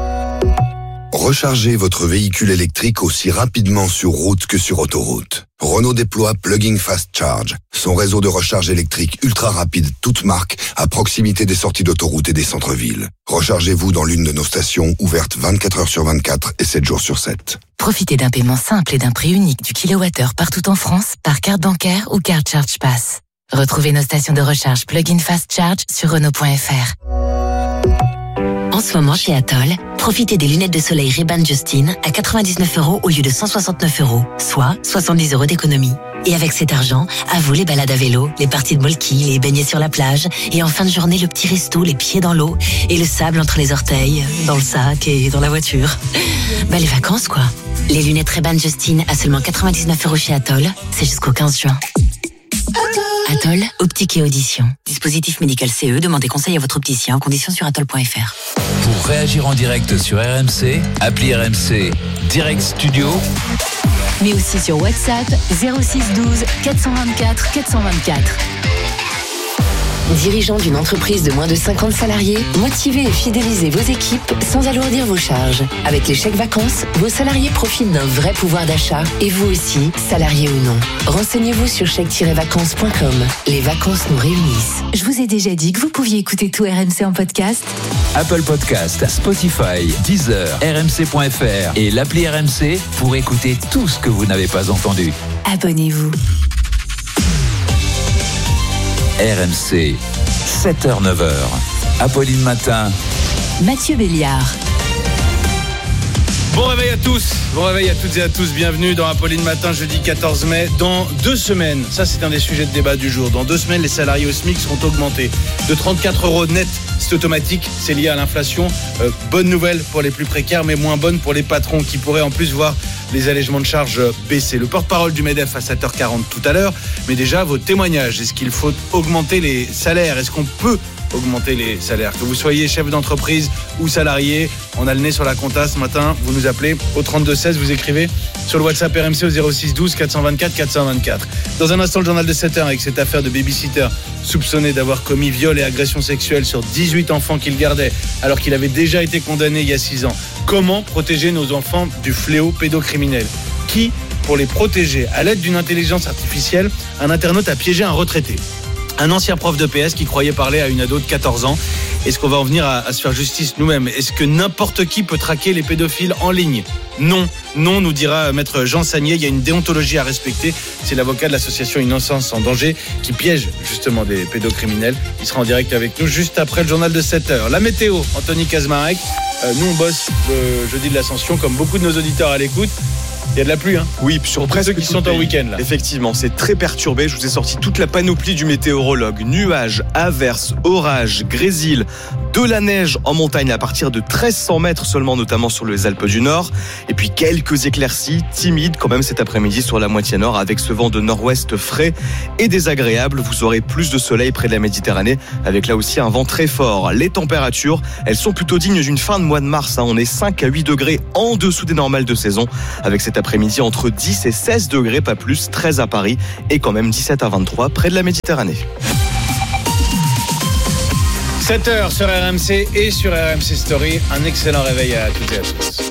Rechargez votre véhicule électrique aussi rapidement sur route que sur autoroute. Renault déploie Plug-in Fast Charge, son réseau de recharge électrique ultra rapide, toute marque, à proximité des sorties d'autoroute et des centres-villes. Rechargez-vous dans l'une de nos stations ouvertes vingt-quatre heures sur vingt-quatre et sept jours sur sept. Profitez d'un paiement simple et d'un prix unique du kilowattheure partout en France par carte bancaire ou carte Charge Pass. Retrouvez nos stations de recharge Plug-in Fast Charge sur Renault point f r. En ce moment, chez Atoll, profitez des lunettes de soleil Ray-Ban Justin à quatre-vingt-dix-neuf euros au lieu de cent soixante-neuf euros, soit soixante-dix euros d'économie. Et avec cet argent, à vous les balades à vélo, les parties de molki, les baignets sur la plage, et en fin de journée, le petit resto, les pieds dans l'eau, et le sable entre les orteils, dans le sac et dans la voiture. Bah, les vacances, quoi. Les lunettes Ray-Ban Justin à seulement quatre-vingt-dix-neuf euros chez Atoll, c'est jusqu'au quinze juin. Atoll, optique et audition. Dispositif médical C E, demandez conseil à votre opticien en conditions sur atoll point f r. Pour réagir en direct sur R M C, appli R M C Direct Studio. Mais aussi sur WhatsApp zéro six douze quatre cent vingt-quatre quatre cent vingt-quatre. Dirigeant d'une entreprise de moins de cinquante salariés, motivez et fidélisez vos équipes sans alourdir vos charges. Avec les chèques vacances, vos salariés profitent d'un vrai pouvoir d'achat et vous aussi, salariés ou non. Renseignez-vous sur chèque tiret vacances point com. Les vacances nous réunissent. Je vous ai déjà dit que vous pouviez écouter tout R M C en podcast. Apple Podcast, Spotify, Deezer, R M C point f r et l'appli R M C pour écouter tout ce que vous n'avez pas entendu. Abonnez-vous. R M C, sept heures neuf heures. Apolline Matin. Mathieu Béliard. Bon réveil à tous, bon réveil à toutes et à tous, bienvenue dans Apolline Matin, jeudi quatorze mai. Dans deux semaines, ça c'est un des sujets de débat du jour, dans deux semaines les salariés au SMIC seront augmentés de trente-quatre euros net, c'est automatique, c'est lié à l'inflation. Euh, bonne nouvelle pour les plus précaires, mais moins bonne pour les patrons qui pourraient en plus voir les allègements de charges baisser. Le porte-parole du MEDEF à sept heures quarante tout à l'heure, mais déjà vos témoignages, est-ce qu'il faut augmenter les salaires, est-ce qu'on peut augmenter les salaires, que vous soyez chef d'entreprise ou salarié, on a le nez sur la compta ce matin, vous nous appelez au trente-deux seize, vous écrivez sur le WhatsApp R M C au zéro six douze quatre cent vingt-quatre quatre cent vingt-quatre. Dans un instant, le journal de sept heures avec cette affaire de babysitter soupçonné d'avoir commis viol et agression sexuelle sur dix-huit enfants qu'il gardait alors qu'il avait déjà été condamné il y a six ans. Comment protéger nos enfants du fléau pédocriminel? Qui pour les protéger? À l'aide d'une intelligence artificielle, un internaute a piégé un retraité. Un ancien prof de P S qui croyait parler à une ado de quatorze ans. Est-ce qu'on va en venir à, à se faire justice nous-mêmes? Est-ce que n'importe qui peut traquer les pédophiles en ligne? Non, non, nous dira maître Jean Sagnier. Il y a une déontologie à respecter. C'est l'avocat de l'association Innocence en danger qui piège justement des pédocriminels. Il sera en direct avec nous juste après le journal de sept heures. La météo, Anthony Kazmarek. Euh, nous, on bosse le jeudi de l'Ascension, comme beaucoup de nos auditeurs à l'écoute. Il y a de la pluie, hein? Oui, sur presque ceux qui sont en week-end là. Effectivement, c'est très perturbé. Je vous ai sorti toute la panoplie du météorologue. Nuages, averses, orages, grésil, de la neige en montagne à partir de treize cents mètres seulement, notamment sur les Alpes du Nord. Et puis quelques éclaircies timides quand même cet après-midi sur la moitié nord avec ce vent de nord-ouest frais et désagréable. Vous aurez plus de soleil près de la Méditerranée avec là aussi un vent très fort. Les températures, elles sont plutôt dignes d'une fin de mois de mars. On est cinq à huit degrés en dessous des normales de saison avec cet après-midi entre dix et seize degrés, pas plus, treize à Paris et quand même dix-sept à vingt-trois près de la Méditerranée. sept heures sur R M C et sur R M C Story. Un excellent réveil à toutes et à tous.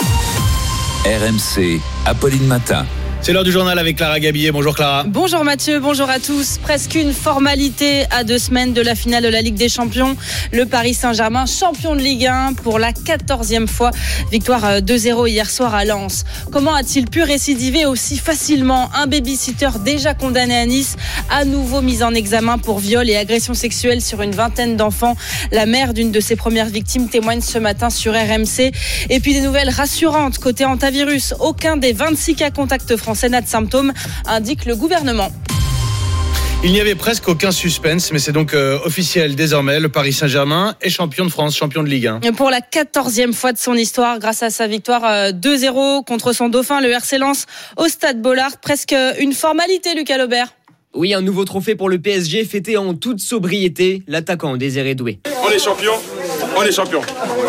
R M C, Apolline Matin. C'est l'heure du journal avec Clara Gabillet. Bonjour Clara. Bonjour Mathieu, bonjour à tous. Presque une formalité à deux semaines de la finale de la Ligue des Champions. Le Paris Saint-Germain, champion de Ligue un pour la quatorzième fois. Victoire deux zéro hier soir à Lens. Comment a-t-il pu récidiver aussi facilement? Un baby-sitter déjà condamné à Nice, à nouveau mis en examen pour viol et agression sexuelle sur une vingtaine d'enfants. La mère d'une de ses premières victimes témoigne ce matin sur R M C. Et puis des nouvelles rassurantes côté hantavirus. Aucun des vingt-six cas contacts français n'a de symptômes, indique le gouvernement. Il n'y avait presque aucun suspense, mais c'est donc euh, officiel désormais. Le Paris Saint-Germain est champion de France, champion de Ligue un. Pour la quatorzième fois de son histoire, grâce à sa victoire euh, deux zéro contre son dauphin, le R C Lens, au Stade Bollaert. Presque une formalité, Lucas Laubert. Oui, un nouveau trophée pour le P S G, fêté en toute sobriété. L'attaquant Désiré Doué. On est champion, on est champion.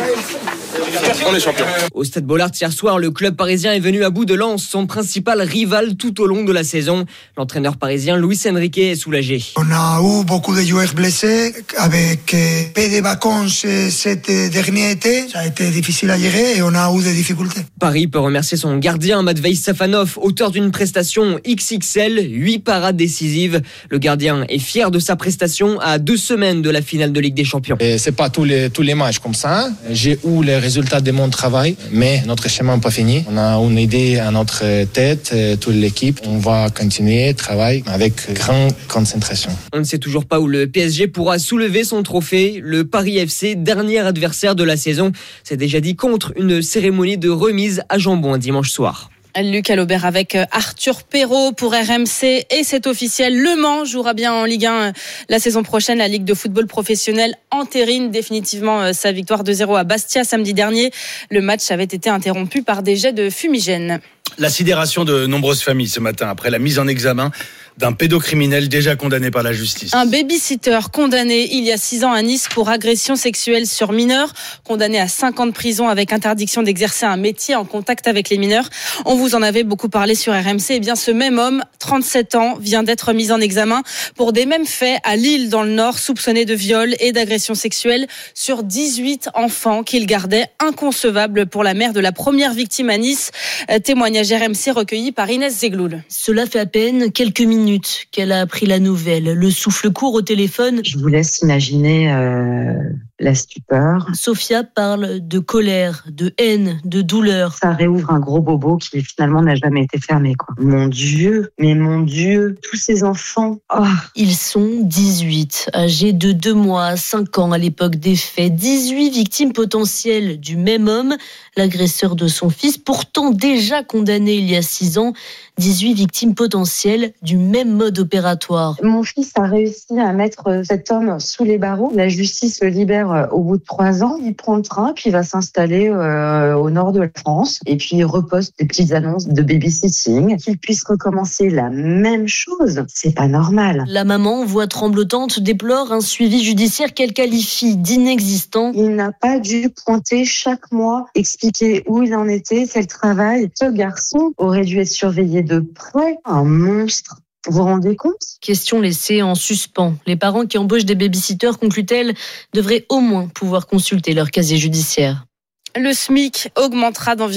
On est champion. Au Stade Bollaert hier soir, le club parisien est venu à bout de Lens, son principal rival tout au long de la saison. L'entraîneur parisien Luis Enrique est soulagé. On a eu beaucoup de joueurs blessés avec peu de vacances cet dernier été. Ça a été difficile à gérer et on a eu des difficultés. Paris peut remercier son gardien Matvei Safanov, auteur d'une prestation X X L, huit parades décisives. Le gardien est fier de sa prestation à deux semaines de la finale de Ligue des Champions. Et c'est pas tous les tous les matchs comme ça. J'ai eu les résultats de mon travail, mais notre chemin n'est pas fini. On a une idée à notre tête, toute l'équipe. On va continuer, travailler avec grande concentration. On ne sait toujours pas où le P S G pourra soulever son trophée. Le Paris F C, dernier adversaire de la saison, s'est déjà dit contre une cérémonie de remise à Jambon un dimanche soir. Lucas Laubert avec Arthur Perrault pour R M C et c'est officiel. Le Mans jouera bien en Ligue un la saison prochaine. La Ligue de football professionnel entérine définitivement sa victoire deux zéro à Bastia samedi dernier. Le match avait été interrompu par des jets de fumigène. La sidération de nombreuses familles ce matin après la mise en examen d'un pédocriminel déjà condamné par la justice. Un baby-sitter condamné il y a six ans à Nice pour agression sexuelle sur mineurs, condamné à cinq ans de prison avec interdiction d'exercer un métier en contact avec les mineurs. On vous en avait beaucoup parlé sur R M C. Eh bien, ce même homme, trente-sept ans, vient d'être mis en examen pour des mêmes faits à Lille dans le Nord, soupçonné de viol et d'agression sexuelle sur dix-huit enfants qu'il gardait. Inconcevable pour la mère de la première victime à Nice. Témoignage R M C recueilli par Inès Zegloul. Cela fait à peine quelques minutes qu'elle a appris la nouvelle. Le souffle court au téléphone. Je vous laisse imaginer euh, la stupeur. Sophia parle de colère, de haine, de douleur. Ça réouvre un gros bobo qui finalement n'a jamais été fermé, quoi. Mon Dieu, mais mon Dieu, tous ces enfants. Oh. Ils sont dix-huit, âgés de deux mois à cinq ans à l'époque des faits. dix-huit victimes potentielles du même homme, l'agresseur de son fils, pourtant déjà condamné il y a six ans. dix-huit victimes potentielles du même mode opératoire. Mon fils a réussi à mettre cet homme sous les barreaux. La justice le libère au bout de trois ans. Il prend le train, puis il va s'installer euh, au nord de la France. Et puis il reposte des petites annonces de babysitting. Qu'il puisse recommencer la même chose, c'est pas normal. La maman, voix tremblotante, déplore un suivi judiciaire qu'elle qualifie d'inexistant. Il n'a pas dû pointer chaque mois, expliquer où il en était, quel travail. Ce garçon aurait dû être surveillé de près, un monstre. Vous vous rendez compte ? Question laissée en suspens. Les parents qui embauchent des babysitters, conclut-elle, devraient au moins pouvoir consulter leur casier judiciaire. Le SMIC augmentera d'environ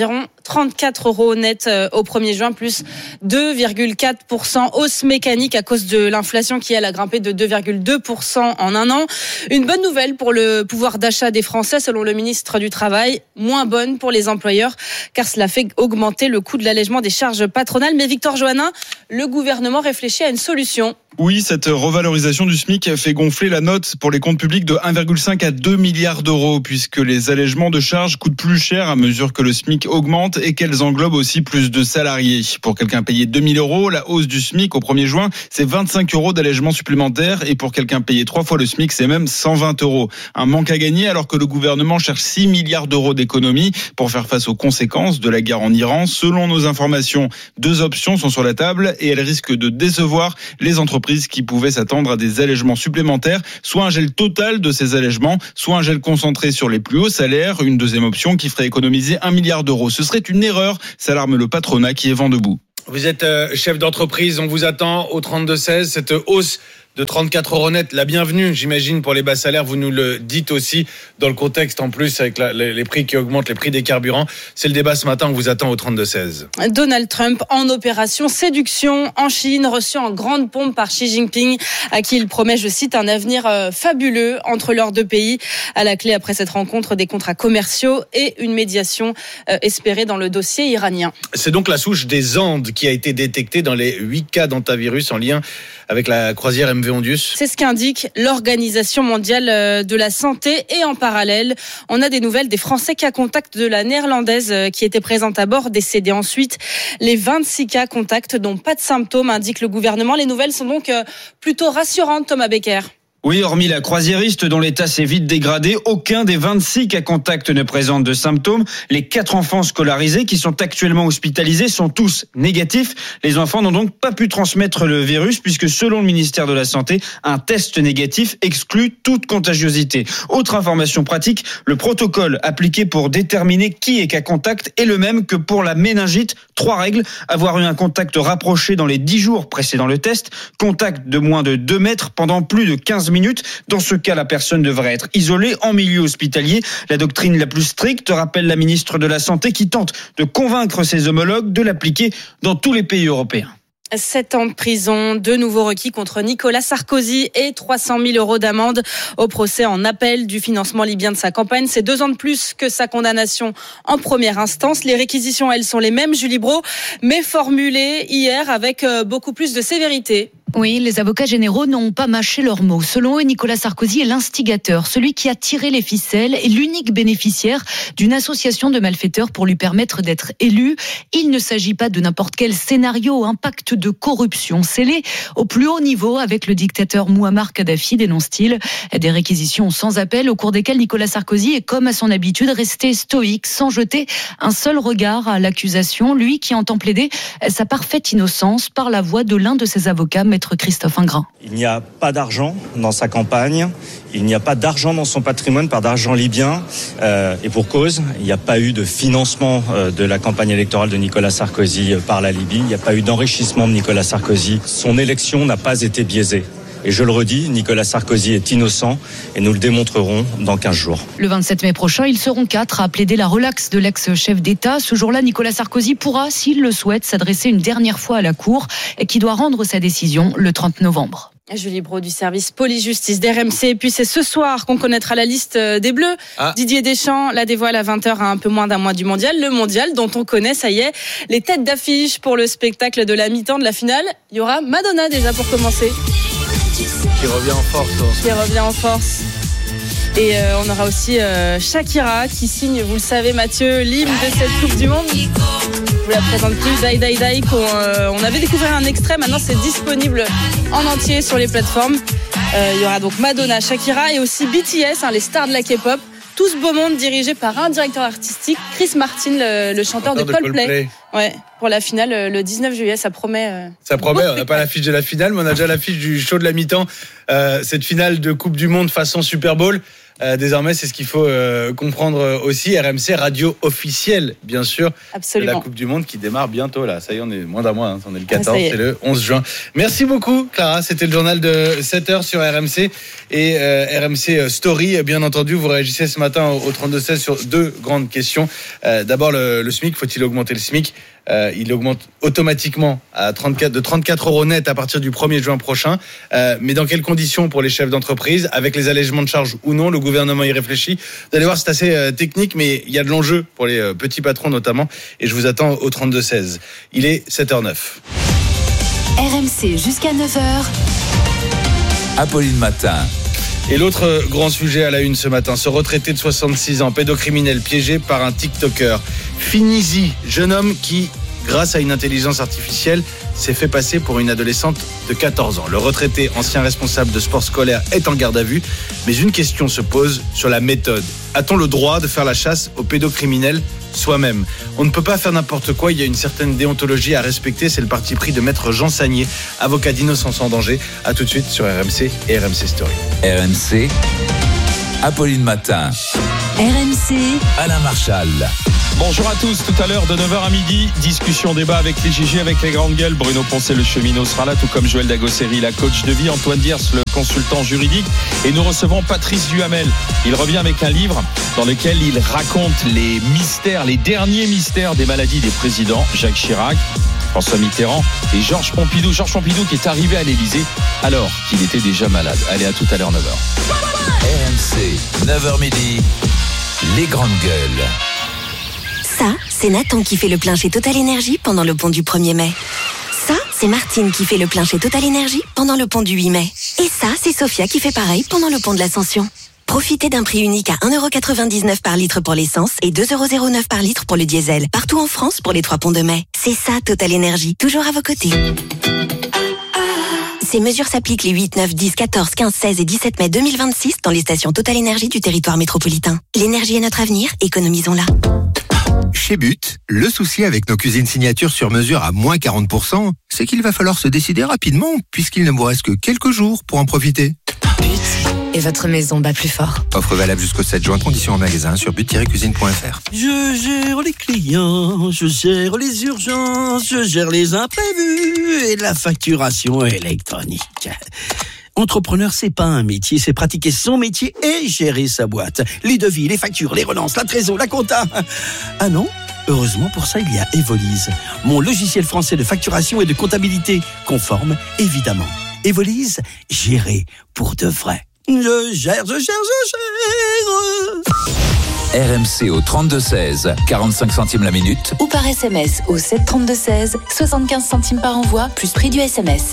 trente-quatre euros net au premier juin, plus deux virgule quatre pour cent. Hausse mécanique à cause de l'inflation qui, elle, a grimpé de deux virgule deux pour cent en un an. Une bonne nouvelle pour le pouvoir d'achat des Français, selon le ministre du Travail. Moins bonne pour les employeurs, car cela fait augmenter le coût de l'allègement des charges patronales. Mais Victor Johannin, le gouvernement réfléchit à une solution. Oui, cette revalorisation du SMIC fait gonfler la note pour les comptes publics de un virgule cinq à deux milliards d'euros, puisque les allègements de charges coûtent plus cher à mesure que le SMIC augmente et qu'elles englobent aussi plus de salariés. Pour quelqu'un payé deux mille euros, la hausse du SMIC au premier juin, c'est vingt-cinq euros d'allègement supplémentaire, et pour quelqu'un payé trois fois le SMIC, c'est même cent vingt euros. Un manque à gagner alors que le gouvernement cherche six milliards d'euros d'économies pour faire face aux conséquences de la guerre en Iran. Selon nos informations, deux options sont sur la table et elles risquent de décevoir les entreprises qui pouvaient s'attendre à des allègements supplémentaires, soit un gel total de ces allègements, soit un gel concentré sur les plus hauts salaires. Une deuxième option qui ferait économiser un milliard d'euros. Ce serait une erreur, s'alarme le patronat qui est vent debout. Vous êtes chef d'entreprise, on vous attend au trente-deux seize. Cette hausse de trente-quatre euros net, la bienvenue, j'imagine, pour les bas salaires. Vous nous le dites aussi dans le contexte, en plus, avec la, les, les prix qui augmentent, les prix des carburants. C'est le débat ce matin, on vous attend au trente-deux seize. Donald Trump en opération séduction en Chine, reçu en grande pompe par Xi Jinping, à qui il promet, je cite, un avenir fabuleux entre leurs deux pays. À la clé, après cette rencontre, des contrats commerciaux et une médiation espérée dans le dossier iranien. C'est donc la souche des Andes qui a été détectée dans les huit cas d'antavirus en lien avec la croisière M V Ondius. C'est ce qu'indique l'Organisation mondiale de la santé. Et en parallèle, on a des nouvelles des Français cas contacts de la néerlandaise qui était présente à bord, décédée ensuite. Les vingt-six cas contacts n'ont pas de symptômes, indique le gouvernement. Les nouvelles sont donc plutôt rassurantes, Thomas Becker. Oui, hormis la croisiériste dont l'état s'est vite dégradé, aucun des vingt-six cas contacts ne présente de symptômes. Les quatre enfants scolarisés qui sont actuellement hospitalisés sont tous négatifs. Les enfants n'ont donc pas pu transmettre le virus puisque selon le ministère de la Santé, un test négatif exclut toute contagiosité. Autre information pratique, le protocole appliqué pour déterminer qui est cas contact est le même que pour la méningite. Trois règles: avoir eu un contact rapproché dans les dix jours précédant le test, contact de moins de deux mètres pendant plus de quinze minutes. Dans ce cas, la personne devrait être isolée en milieu hospitalier. La doctrine la plus stricte, rappelle la ministre de la Santé, qui tente de convaincre ses homologues de l'appliquer dans tous les pays européens. Sept ans de prison, de nouveaux requis contre Nicolas Sarkozy et trois cent mille euros d'amende au procès en appel du financement libyen de sa campagne. C'est deux ans de plus que sa condamnation en première instance. Les réquisitions, elles, sont les mêmes, Julie Brault, mais formulées hier avec beaucoup plus de sévérité. Oui, les avocats généraux n'ont pas mâché leurs mots. Selon eux, Nicolas Sarkozy est l'instigateur, celui qui a tiré les ficelles et l'unique bénéficiaire d'une association de malfaiteurs pour lui permettre d'être élu. Il ne s'agit pas de n'importe quel scénario, un pacte de corruption scellé au plus haut niveau avec le dictateur Mouammar Kadhafi, dénonce-t-il. Des réquisitions sans appel au cours desquelles Nicolas Sarkozy est, comme à son habitude, resté stoïque, sans jeter un seul regard à l'accusation. Lui qui entend plaider sa parfaite innocence par la voix de l'un de ses avocats, maître Christophe Ingrin. Il n'y a pas d'argent dans sa campagne, il n'y a pas d'argent dans son patrimoine, pas d'argent libyen, euh, et pour cause, il n'y a pas eu de financement euh, de la campagne électorale de Nicolas Sarkozy euh, par la Libye, il n'y a pas eu d'enrichissement de Nicolas Sarkozy. Son élection n'a pas été biaisée. Et je le redis, Nicolas Sarkozy est innocent et nous le démontrerons dans quinze jours. Le vingt-sept mai prochain, ils seront quatre à plaider la relaxe de l'ex-chef d'État. Ce jour-là, Nicolas Sarkozy pourra, s'il le souhaite, s'adresser une dernière fois à la Cour et qui doit rendre sa décision le trente novembre. Julie Brault du service police-justice d'R M C. Et puis c'est ce soir qu'on connaîtra la liste des Bleus. Ah. Didier Deschamps la dévoile à vingt heures à un peu moins d'un mois du mondial. Le mondial dont on connaît, ça y est, les têtes d'affiche pour le spectacle de la mi-temps de la finale. Il y aura Madonna déjà pour commencer. Qui revient en force. Qui revient en force. Et euh, on aura aussi euh, Shakira qui signe, vous le savez Mathieu, l'hymne de cette Coupe du Monde. Je vous la présente plus, Die Die Die, qu'on, euh, on avait découvert un extrait, maintenant c'est disponible en entier sur les plateformes. Euh, il y aura donc Madonna, Shakira et aussi B T S, hein, les stars de la K-pop. Tout ce beau monde dirigé par un directeur artistique, Chris Martin, le, le chanteur de, de Coldplay. Coldplay. Ouais, pour la finale le dix-neuf juillet, ça promet. Euh, ça promet, on n'a pas l'affiche de la finale, mais on a déjà l'affiche du show de la mi-temps. Euh, cette finale de Coupe du Monde façon Super Bowl. Euh, désormais, c'est ce qu'il faut euh, comprendre aussi. R M C, radio officielle, bien sûr, Absolument. de la Coupe du Monde qui démarre bientôt. Là, ça y est, on est moins d'un mois. Hein. On est le quatorze, Ah, c'est le onze juin. Merci beaucoup, Clara. C'était le journal de sept heures sur R M C et euh, R M C Story. Bien entendu, vous réagissez ce matin au, au trente-deux seize sur deux grandes questions. Euh, d'abord, le, le SMIC. Faut-il augmenter le SMIC? Euh, il augmente automatiquement à trente-quatre, de trente-quatre euros net à partir du premier juin prochain. Euh, mais dans quelles conditions pour les chefs d'entreprise? Avec les allègements de charges ou non? Le gouvernement y réfléchit. Vous allez voir, c'est assez euh, technique, mais il y a de l'enjeu pour les euh, petits patrons notamment. Et je vous attends au trente-deux seize. Il est sept heures neuf. R M C jusqu'à neuf heures. Apolline Matin. Et l'autre grand sujet à la une ce matin, ce retraité de soixante-six ans, pédocriminel piégé par un TikToker. Finizi, jeune homme qui, grâce à une intelligence artificielle, s'est fait passer pour une adolescente de quatorze ans. Le retraité, ancien responsable de sport scolaire, est en garde à vue. Mais une question se pose sur la méthode. A-t-on le droit de faire la chasse aux pédocriminels soi-même? On ne peut pas faire n'importe quoi, il y a une certaine déontologie à respecter. C'est le parti pris de maître Jean Sagnier, avocat d'Innocence en danger. A tout de suite sur R M C et R M C Story. R M C, Apolline Matin. R M C, Alain Marchal. Bonjour à tous, tout à l'heure de neuf heures à midi, discussion, débat avec les G G, avec les grandes gueules. Bruno Poncet, le cheminot, sera là, tout comme Joël Dagosseri, la coach de vie, Antoine Diers, le consultant juridique. Et nous recevons Patrice Duhamel. Il revient avec un livre dans lequel il raconte les mystères, les derniers mystères des maladies des présidents, Jacques Chirac, François Mitterrand et Georges Pompidou. Georges Pompidou qui est arrivé à l'Élysée alors qu'il était déjà malade. Allez, à tout à l'heure, neuf heures. R M C, neuf heures midi, les grandes gueules. Ça, c'est Nathan qui fait le plein chez Total Énergie pendant le pont du premier mai. Ça, c'est Martine qui fait le plein chez Total Énergie pendant le pont du huit mai. Et ça, c'est Sophia qui fait pareil pendant le pont de l'Ascension. Profitez d'un prix unique à un euro quatre-vingt-dix-neuf par litre pour l'essence et deux euros zéro neuf par litre pour le diesel. Partout en France pour les trois ponts de mai. C'est ça, Total Énergie. Toujours à vos côtés. Ces mesures s'appliquent les huit, neuf, dix, quatorze, quinze, seize et dix-sept mai deux mille vingt-six dans les stations Total Énergie du territoire métropolitain. L'énergie est notre avenir, économisons-la. Chez But, le souci avec nos cuisines signatures sur mesure à moins quarante pour cent, c'est qu'il va falloir se décider rapidement, puisqu'il ne vous reste que quelques jours pour en profiter. But, et votre maison bat plus fort. Offre valable jusqu'au sept juin, conditions en magasin sur but tiret cuisine point f r. Je gère les clients, je gère les urgences, je gère les imprévus et la facturation électronique. Entrepreneur, c'est pas un métier, c'est pratiquer son métier et gérer sa boîte. Les devis, les factures, les relances, la trésor, la compta. Ah non? Heureusement, pour ça, il y a Evolise, mon logiciel français de facturation et de comptabilité, conforme, évidemment. Evolise, gérer pour de vrai. Je gère, je gère, je gère. R M C au trente-deux seize, quarante-cinq centimes la minute. ou par S M S au sept trente-deux seize, soixante-quinze centimes par envoi, plus prix du S M S.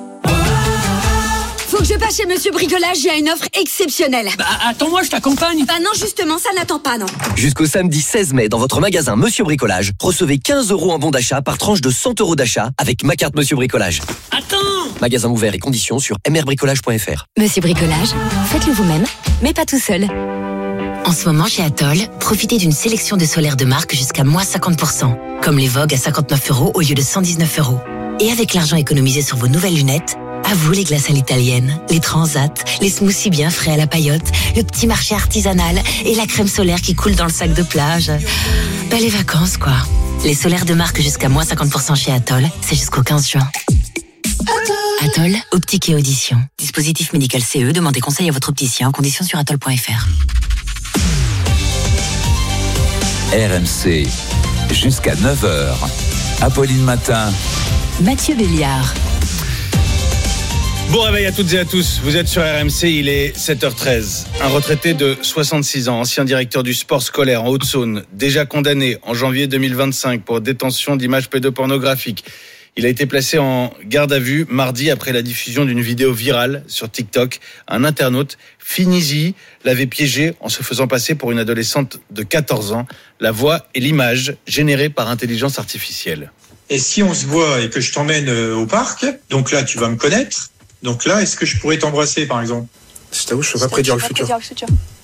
Faut que je passe chez Monsieur Bricolage, il y a une offre exceptionnelle. Bah attends-moi, je t'accompagne. Bah non, justement, ça n'attend pas, non. Jusqu'au samedi seize mai, dans votre magasin Monsieur Bricolage, recevez quinze euros en bon d'achat par tranche de cent euros d'achat avec ma carte Monsieur Bricolage. Attends! Magasin ouvert et conditions sur m r bricolage point f r. Monsieur Bricolage, faites-le vous-même, mais pas tout seul. En ce moment, chez Atoll, profitez d'une sélection de solaires de marque jusqu'à moins cinquante pour cent, comme les Vogue à cinquante-neuf euros au lieu de cent dix-neuf euros. Et avec l'argent économisé sur vos nouvelles lunettes, à vous les glaces à l'italienne, les transats, les smoothies bien frais à la paillote, le petit marché artisanal et la crème solaire qui coule dans le sac de plage. Bah, les vacances, quoi. Les solaires de marque jusqu'à moins cinquante pour cent chez Atoll, c'est jusqu'au quinze juin. Atoll, optique et audition. Dispositif médical C E, demandez conseil à votre opticien en conditions sur atoll point f r. R M C, jusqu'à neuf heures. Apolline Matin. Mathieu Béliard. Bon réveil à toutes et à tous, vous êtes sur R M C, il est sept heures treize. Un retraité de soixante-six ans, ancien directeur du sport scolaire en Haute-Saône, déjà condamné en janvier deux mille vingt-cinq pour détention d'images pédopornographiques. Il a été placé en garde à vue mardi après la diffusion d'une vidéo virale sur TikTok. Un internaute, Finizi, l'avait piégé en se faisant passer pour une adolescente de quatorze ans. La voix et l'image générées par intelligence artificielle. Et si on se voit et que je t'emmène au parc, donc là tu vas me connaître. Donc là, est-ce que je pourrais t'embrasser, par exemple? Je t'avoue, je peux pas prédire le futur. Ouais,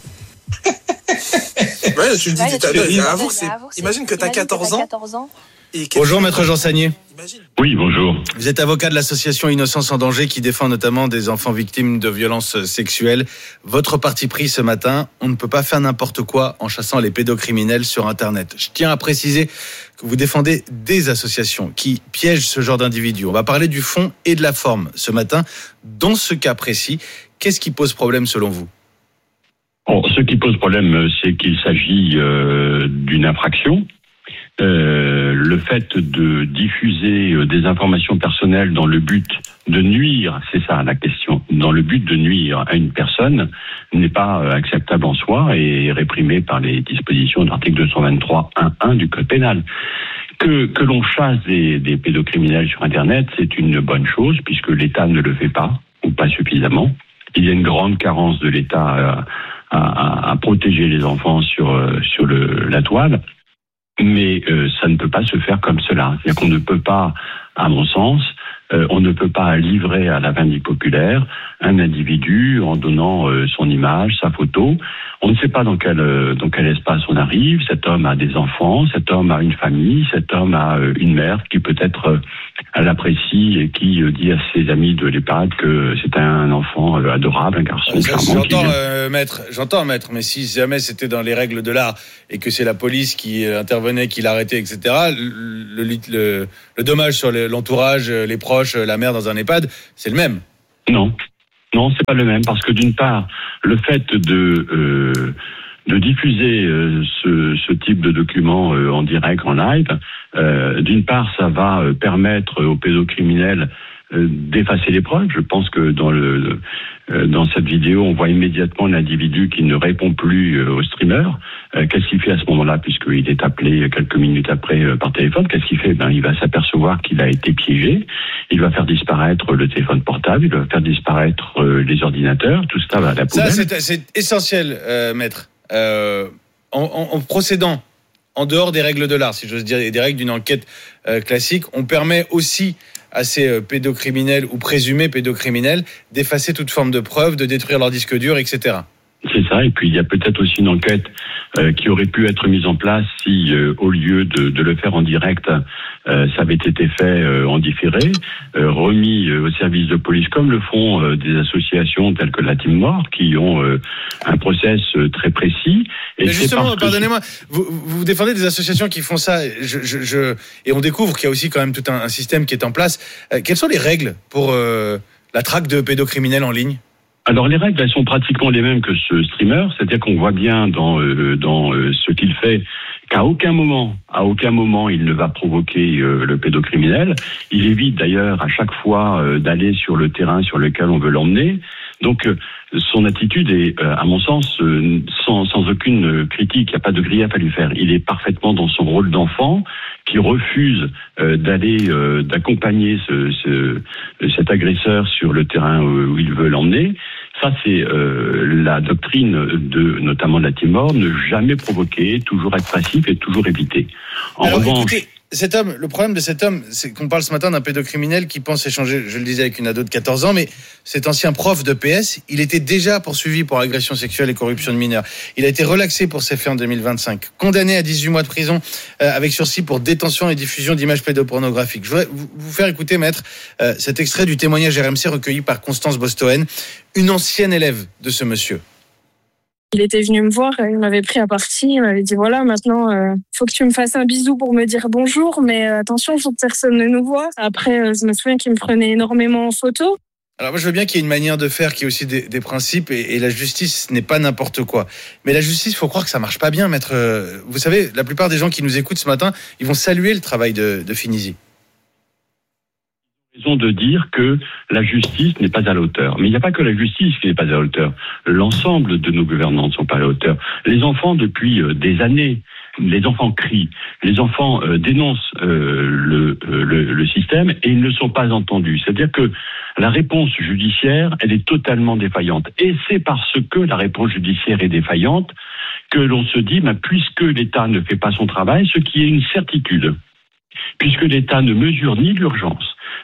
tu le dis, Ouais, t'as- tu le dis. avoue que c'est- imagine que t'as quatorze ans Bonjour Maître Jean Sagnier. Oui, bonjour. Vous êtes avocat de l'association Innocence en danger qui défend notamment des enfants victimes de violences sexuelles. Votre parti pris ce matin, on ne peut pas faire n'importe quoi en chassant les pédocriminels sur Internet. Je tiens à préciser que vous défendez des associations qui piègent ce genre d'individus. On va parler du fond et de la forme ce matin. Dans ce cas précis, qu'est-ce qui pose problème selon vous ? Bon, ce qui pose problème, c'est qu'il s'agit euh, d'une infraction. Euh, le fait de diffuser des informations personnelles dans le but de nuire, c'est ça la question, dans le but de nuire à une personne n'est pas acceptable en soi et réprimé par les dispositions de l'article deux cent vingt-trois un un du Code pénal. Que, que l'on chasse des, des pédocriminels sur Internet, c'est une bonne chose puisque l'État ne le fait pas ou pas suffisamment. Il y a une grande carence de l'État à, à, à protéger les enfants sur, sur le, la toile. Mais euh, ça ne peut pas se faire comme cela. C'est-à-dire qu'on ne peut pas, à mon sens, euh, on ne peut pas livrer à la vindicte populaire un individu en donnant euh, son image, sa photo. On ne sait pas dans quel, euh, dans quel espace on arrive. Cet homme a des enfants, cet homme a une famille, cet homme a euh, une mère qui peut-être euh, l'apprécie et qui euh, dit à ses amis de l'EHPAD que c'est un enfant euh, adorable, un garçon Ça, charmant. J'entends, qui... euh, maître, j'entends, maître, mais si jamais c'était dans les règles de l'art et que c'est la police qui euh, intervenait, qui l'arrêtait, et cetera, le, le, le, le dommage sur l'entourage, les proches, la mère dans un EHPAD, c'est le même. Non, non, c'est pas le même parce que d'une part, le fait de euh, de diffuser euh, ce, ce type de document euh, en direct, en live, euh, d'une part, ça va euh, permettre aux pédocriminels euh, d'effacer les preuves. Je pense que dans le euh, dans cette vidéo, on voit immédiatement l'individu qui ne répond plus euh, au streamer. Euh, qu'est-ce qu'il fait à ce moment-là, puisqu'il est appelé quelques minutes après euh, par téléphone? Qu'est-ce qu'il fait? Ben, il va s'apercevoir qu'il a été piégé. Il va faire disparaître le téléphone portable. Il va faire disparaître euh, les ordinateurs. Tout ça va à la poubelle. Ça, c'est, c'est essentiel, euh, maître. Euh, en, en, en procédant en dehors des règles de l'art, si j'ose dire, et des règles d'une enquête euh, classique, on permet aussi à ces euh, pédocriminels ou présumés pédocriminels d'effacer toute forme de preuve, de détruire leur disque dur, et cetera. C'est ça, et puis il y a peut-être aussi une enquête euh, qui aurait pu être mise en place si, euh, au lieu de, de le faire en direct, euh, ça avait été fait euh, en différé, euh, remis euh, au service de police, comme le font euh, des associations telles que la Team Mort, qui ont euh, un process euh, très précis. Et Mais justement, que... pardonnez-moi, vous, vous défendez des associations qui font ça, je, je, je, et on découvre qu'il y a aussi quand même tout un, un système qui est en place. Euh, quelles sont les règles pour euh, la traque de pédocriminels en ligne ? Alors les règles, elles sont pratiquement les mêmes que ce streamer, c'est-à-dire qu'on voit bien dans euh, dans euh, ce qu'il fait qu'à aucun moment, à aucun moment, il ne va provoquer euh, le pédocriminel. Il évite d'ailleurs à chaque fois euh, d'aller sur le terrain sur lequel on veut l'emmener. Donc euh, son attitude est, euh, à mon sens, euh, sans sans aucune critique. Il n'y a pas de grief à lui faire. Il est parfaitement dans son rôle d'enfant qui refuse euh, d'aller euh, d'accompagner ce, ce cet agresseur sur le terrain où, où il veut l'emmener. Ça, c'est euh, la doctrine de, notamment de la Team Mort, ne jamais provoquer, toujours être passif et toujours éviter. En Alors, revanche, écoutez, cet homme, le problème de cet homme, c'est qu'on parle ce matin d'un pédocriminel qui pense échanger, je le disais, avec une ado de quatorze ans, mais cet ancien prof de P S, il était déjà poursuivi pour agression sexuelle et corruption de mineurs. Il a été relaxé pour ces faits en deux mille vingt-cinq, condamné à dix-huit mois de prison euh, avec sursis pour détention et diffusion d'images pédopornographiques. Je voudrais vous, vous faire écouter, maître, euh, cet extrait du témoignage R M C recueilli par Constance Bostoen, une ancienne élève de ce monsieur. Il était venu me voir, il m'avait pris à partie, il m'avait dit voilà, maintenant, il euh, faut que tu me fasses un bisou pour me dire bonjour, mais euh, attention, il faut que personne ne nous voit. Après, euh, je me souviens qu'il me prenait énormément en photo. Alors moi je veux bien qu'il y ait une manière de faire qui est aussi des, des principes et, et la justice n'est pas n'importe quoi. Mais la justice, il faut croire que ça marche pas bien, maître. Vous savez, la plupart des gens qui nous écoutent ce matin, ils vont saluer le travail de, de Finisi. De dire que la justice n'est pas à la hauteur. Mais il n'y a pas que la justice qui n'est pas à la hauteur. L'ensemble de nos gouvernants ne sont pas à la hauteur. Les enfants, depuis euh, des années, les enfants crient, les enfants euh, dénoncent euh, le, euh, le, le système et ils ne sont pas entendus. C'est-à-dire que la réponse judiciaire, elle est totalement défaillante. Et c'est parce que la réponse judiciaire est défaillante que l'on se dit, ben, puisque l'État ne fait pas son travail, ce qui est une certitude, puisque l'État ne mesure ni l'urgence,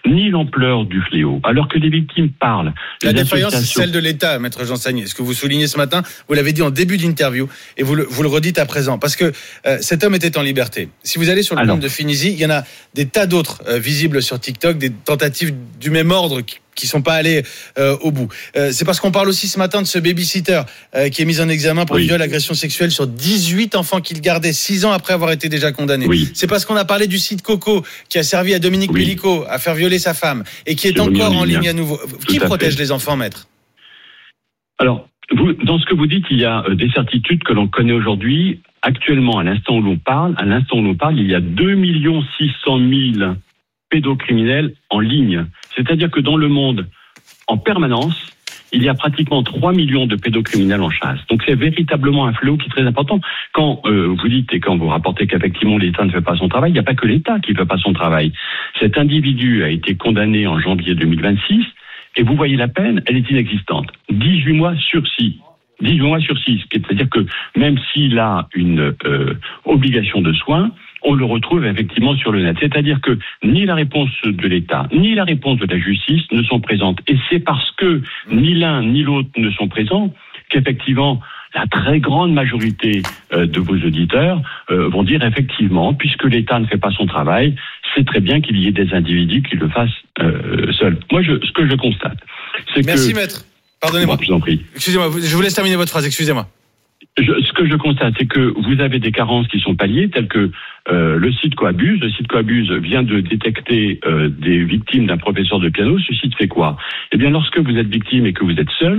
ni l'ampleur du fléau. Alors que les victimes parlent. La défaillance, c'est celle de l'État, Maître Jean Sagnier. Ce que vous soulignez ce matin, vous l'avez dit en début d'interview, et vous le, vous le redites à présent, parce que euh, cet homme était en liberté. Si vous allez sur le Alors. compte de Finizi, il y en a des tas d'autres euh, visibles sur TikTok, des tentatives du même ordre qui qui sont pas allés euh, au bout. Euh, c'est parce qu'on parle aussi ce matin de ce babysitter euh, qui est mis en examen pour oui. viol, agression sexuelle sur dix-huit enfants qu'il gardait six ans après avoir été déjà condamné. Oui. C'est parce qu'on a parlé du site Coco qui a servi à Dominique oui. Pellicot à faire violer sa femme et qui est C'est encore en ligne. ligne à nouveau. Tout Qui à protège fait. les enfants, maître? Alors, vous, dans ce que vous dites, il y a euh, des certitudes que l'on connaît aujourd'hui. Actuellement, à l'instant où l'on parle, à l'instant où l'on parle, il y a deux millions six cent mille pédocriminels en ligne. C'est-à-dire que dans le monde, en permanence, il y a pratiquement trois millions de pédocriminels en chasse. Donc c'est véritablement un fléau qui est très important. Quand euh, vous dites et quand vous rapportez qu'effectivement l'État ne fait pas son travail, il n'y a pas que l'État qui ne fait pas son travail. Cet individu a été condamné en janvier deux mille vingt-six et vous voyez la peine, elle est inexistante. dix-huit mois sursis. dix-huit mois sursis. C'est-à-dire que même s'il a une euh, obligation de soins, on le retrouve effectivement sur le net. C'est-à-dire que ni la réponse de l'État, ni la réponse de la justice ne sont présentes. Et c'est parce que ni l'un ni l'autre ne sont présents qu'effectivement, la très grande majorité euh, de vos auditeurs euh, vont dire effectivement, puisque l'État ne fait pas son travail, c'est très bien qu'il y ait des individus qui le fassent euh, seuls. Moi, je, ce que je constate, c'est Merci, que... maître. Pardonnez-moi. Je vous en prie. Excusez-moi, je vous laisse terminer votre phrase, excusez-moi. Je, ce que je constate, c'est que vous avez des carences qui sont palliées, telles que euh, le site Coabuse. Le site Coabuse vient de détecter euh, des victimes d'un professeur de piano. Ce site fait quoi? Eh bien, lorsque vous êtes victime et que vous êtes seul,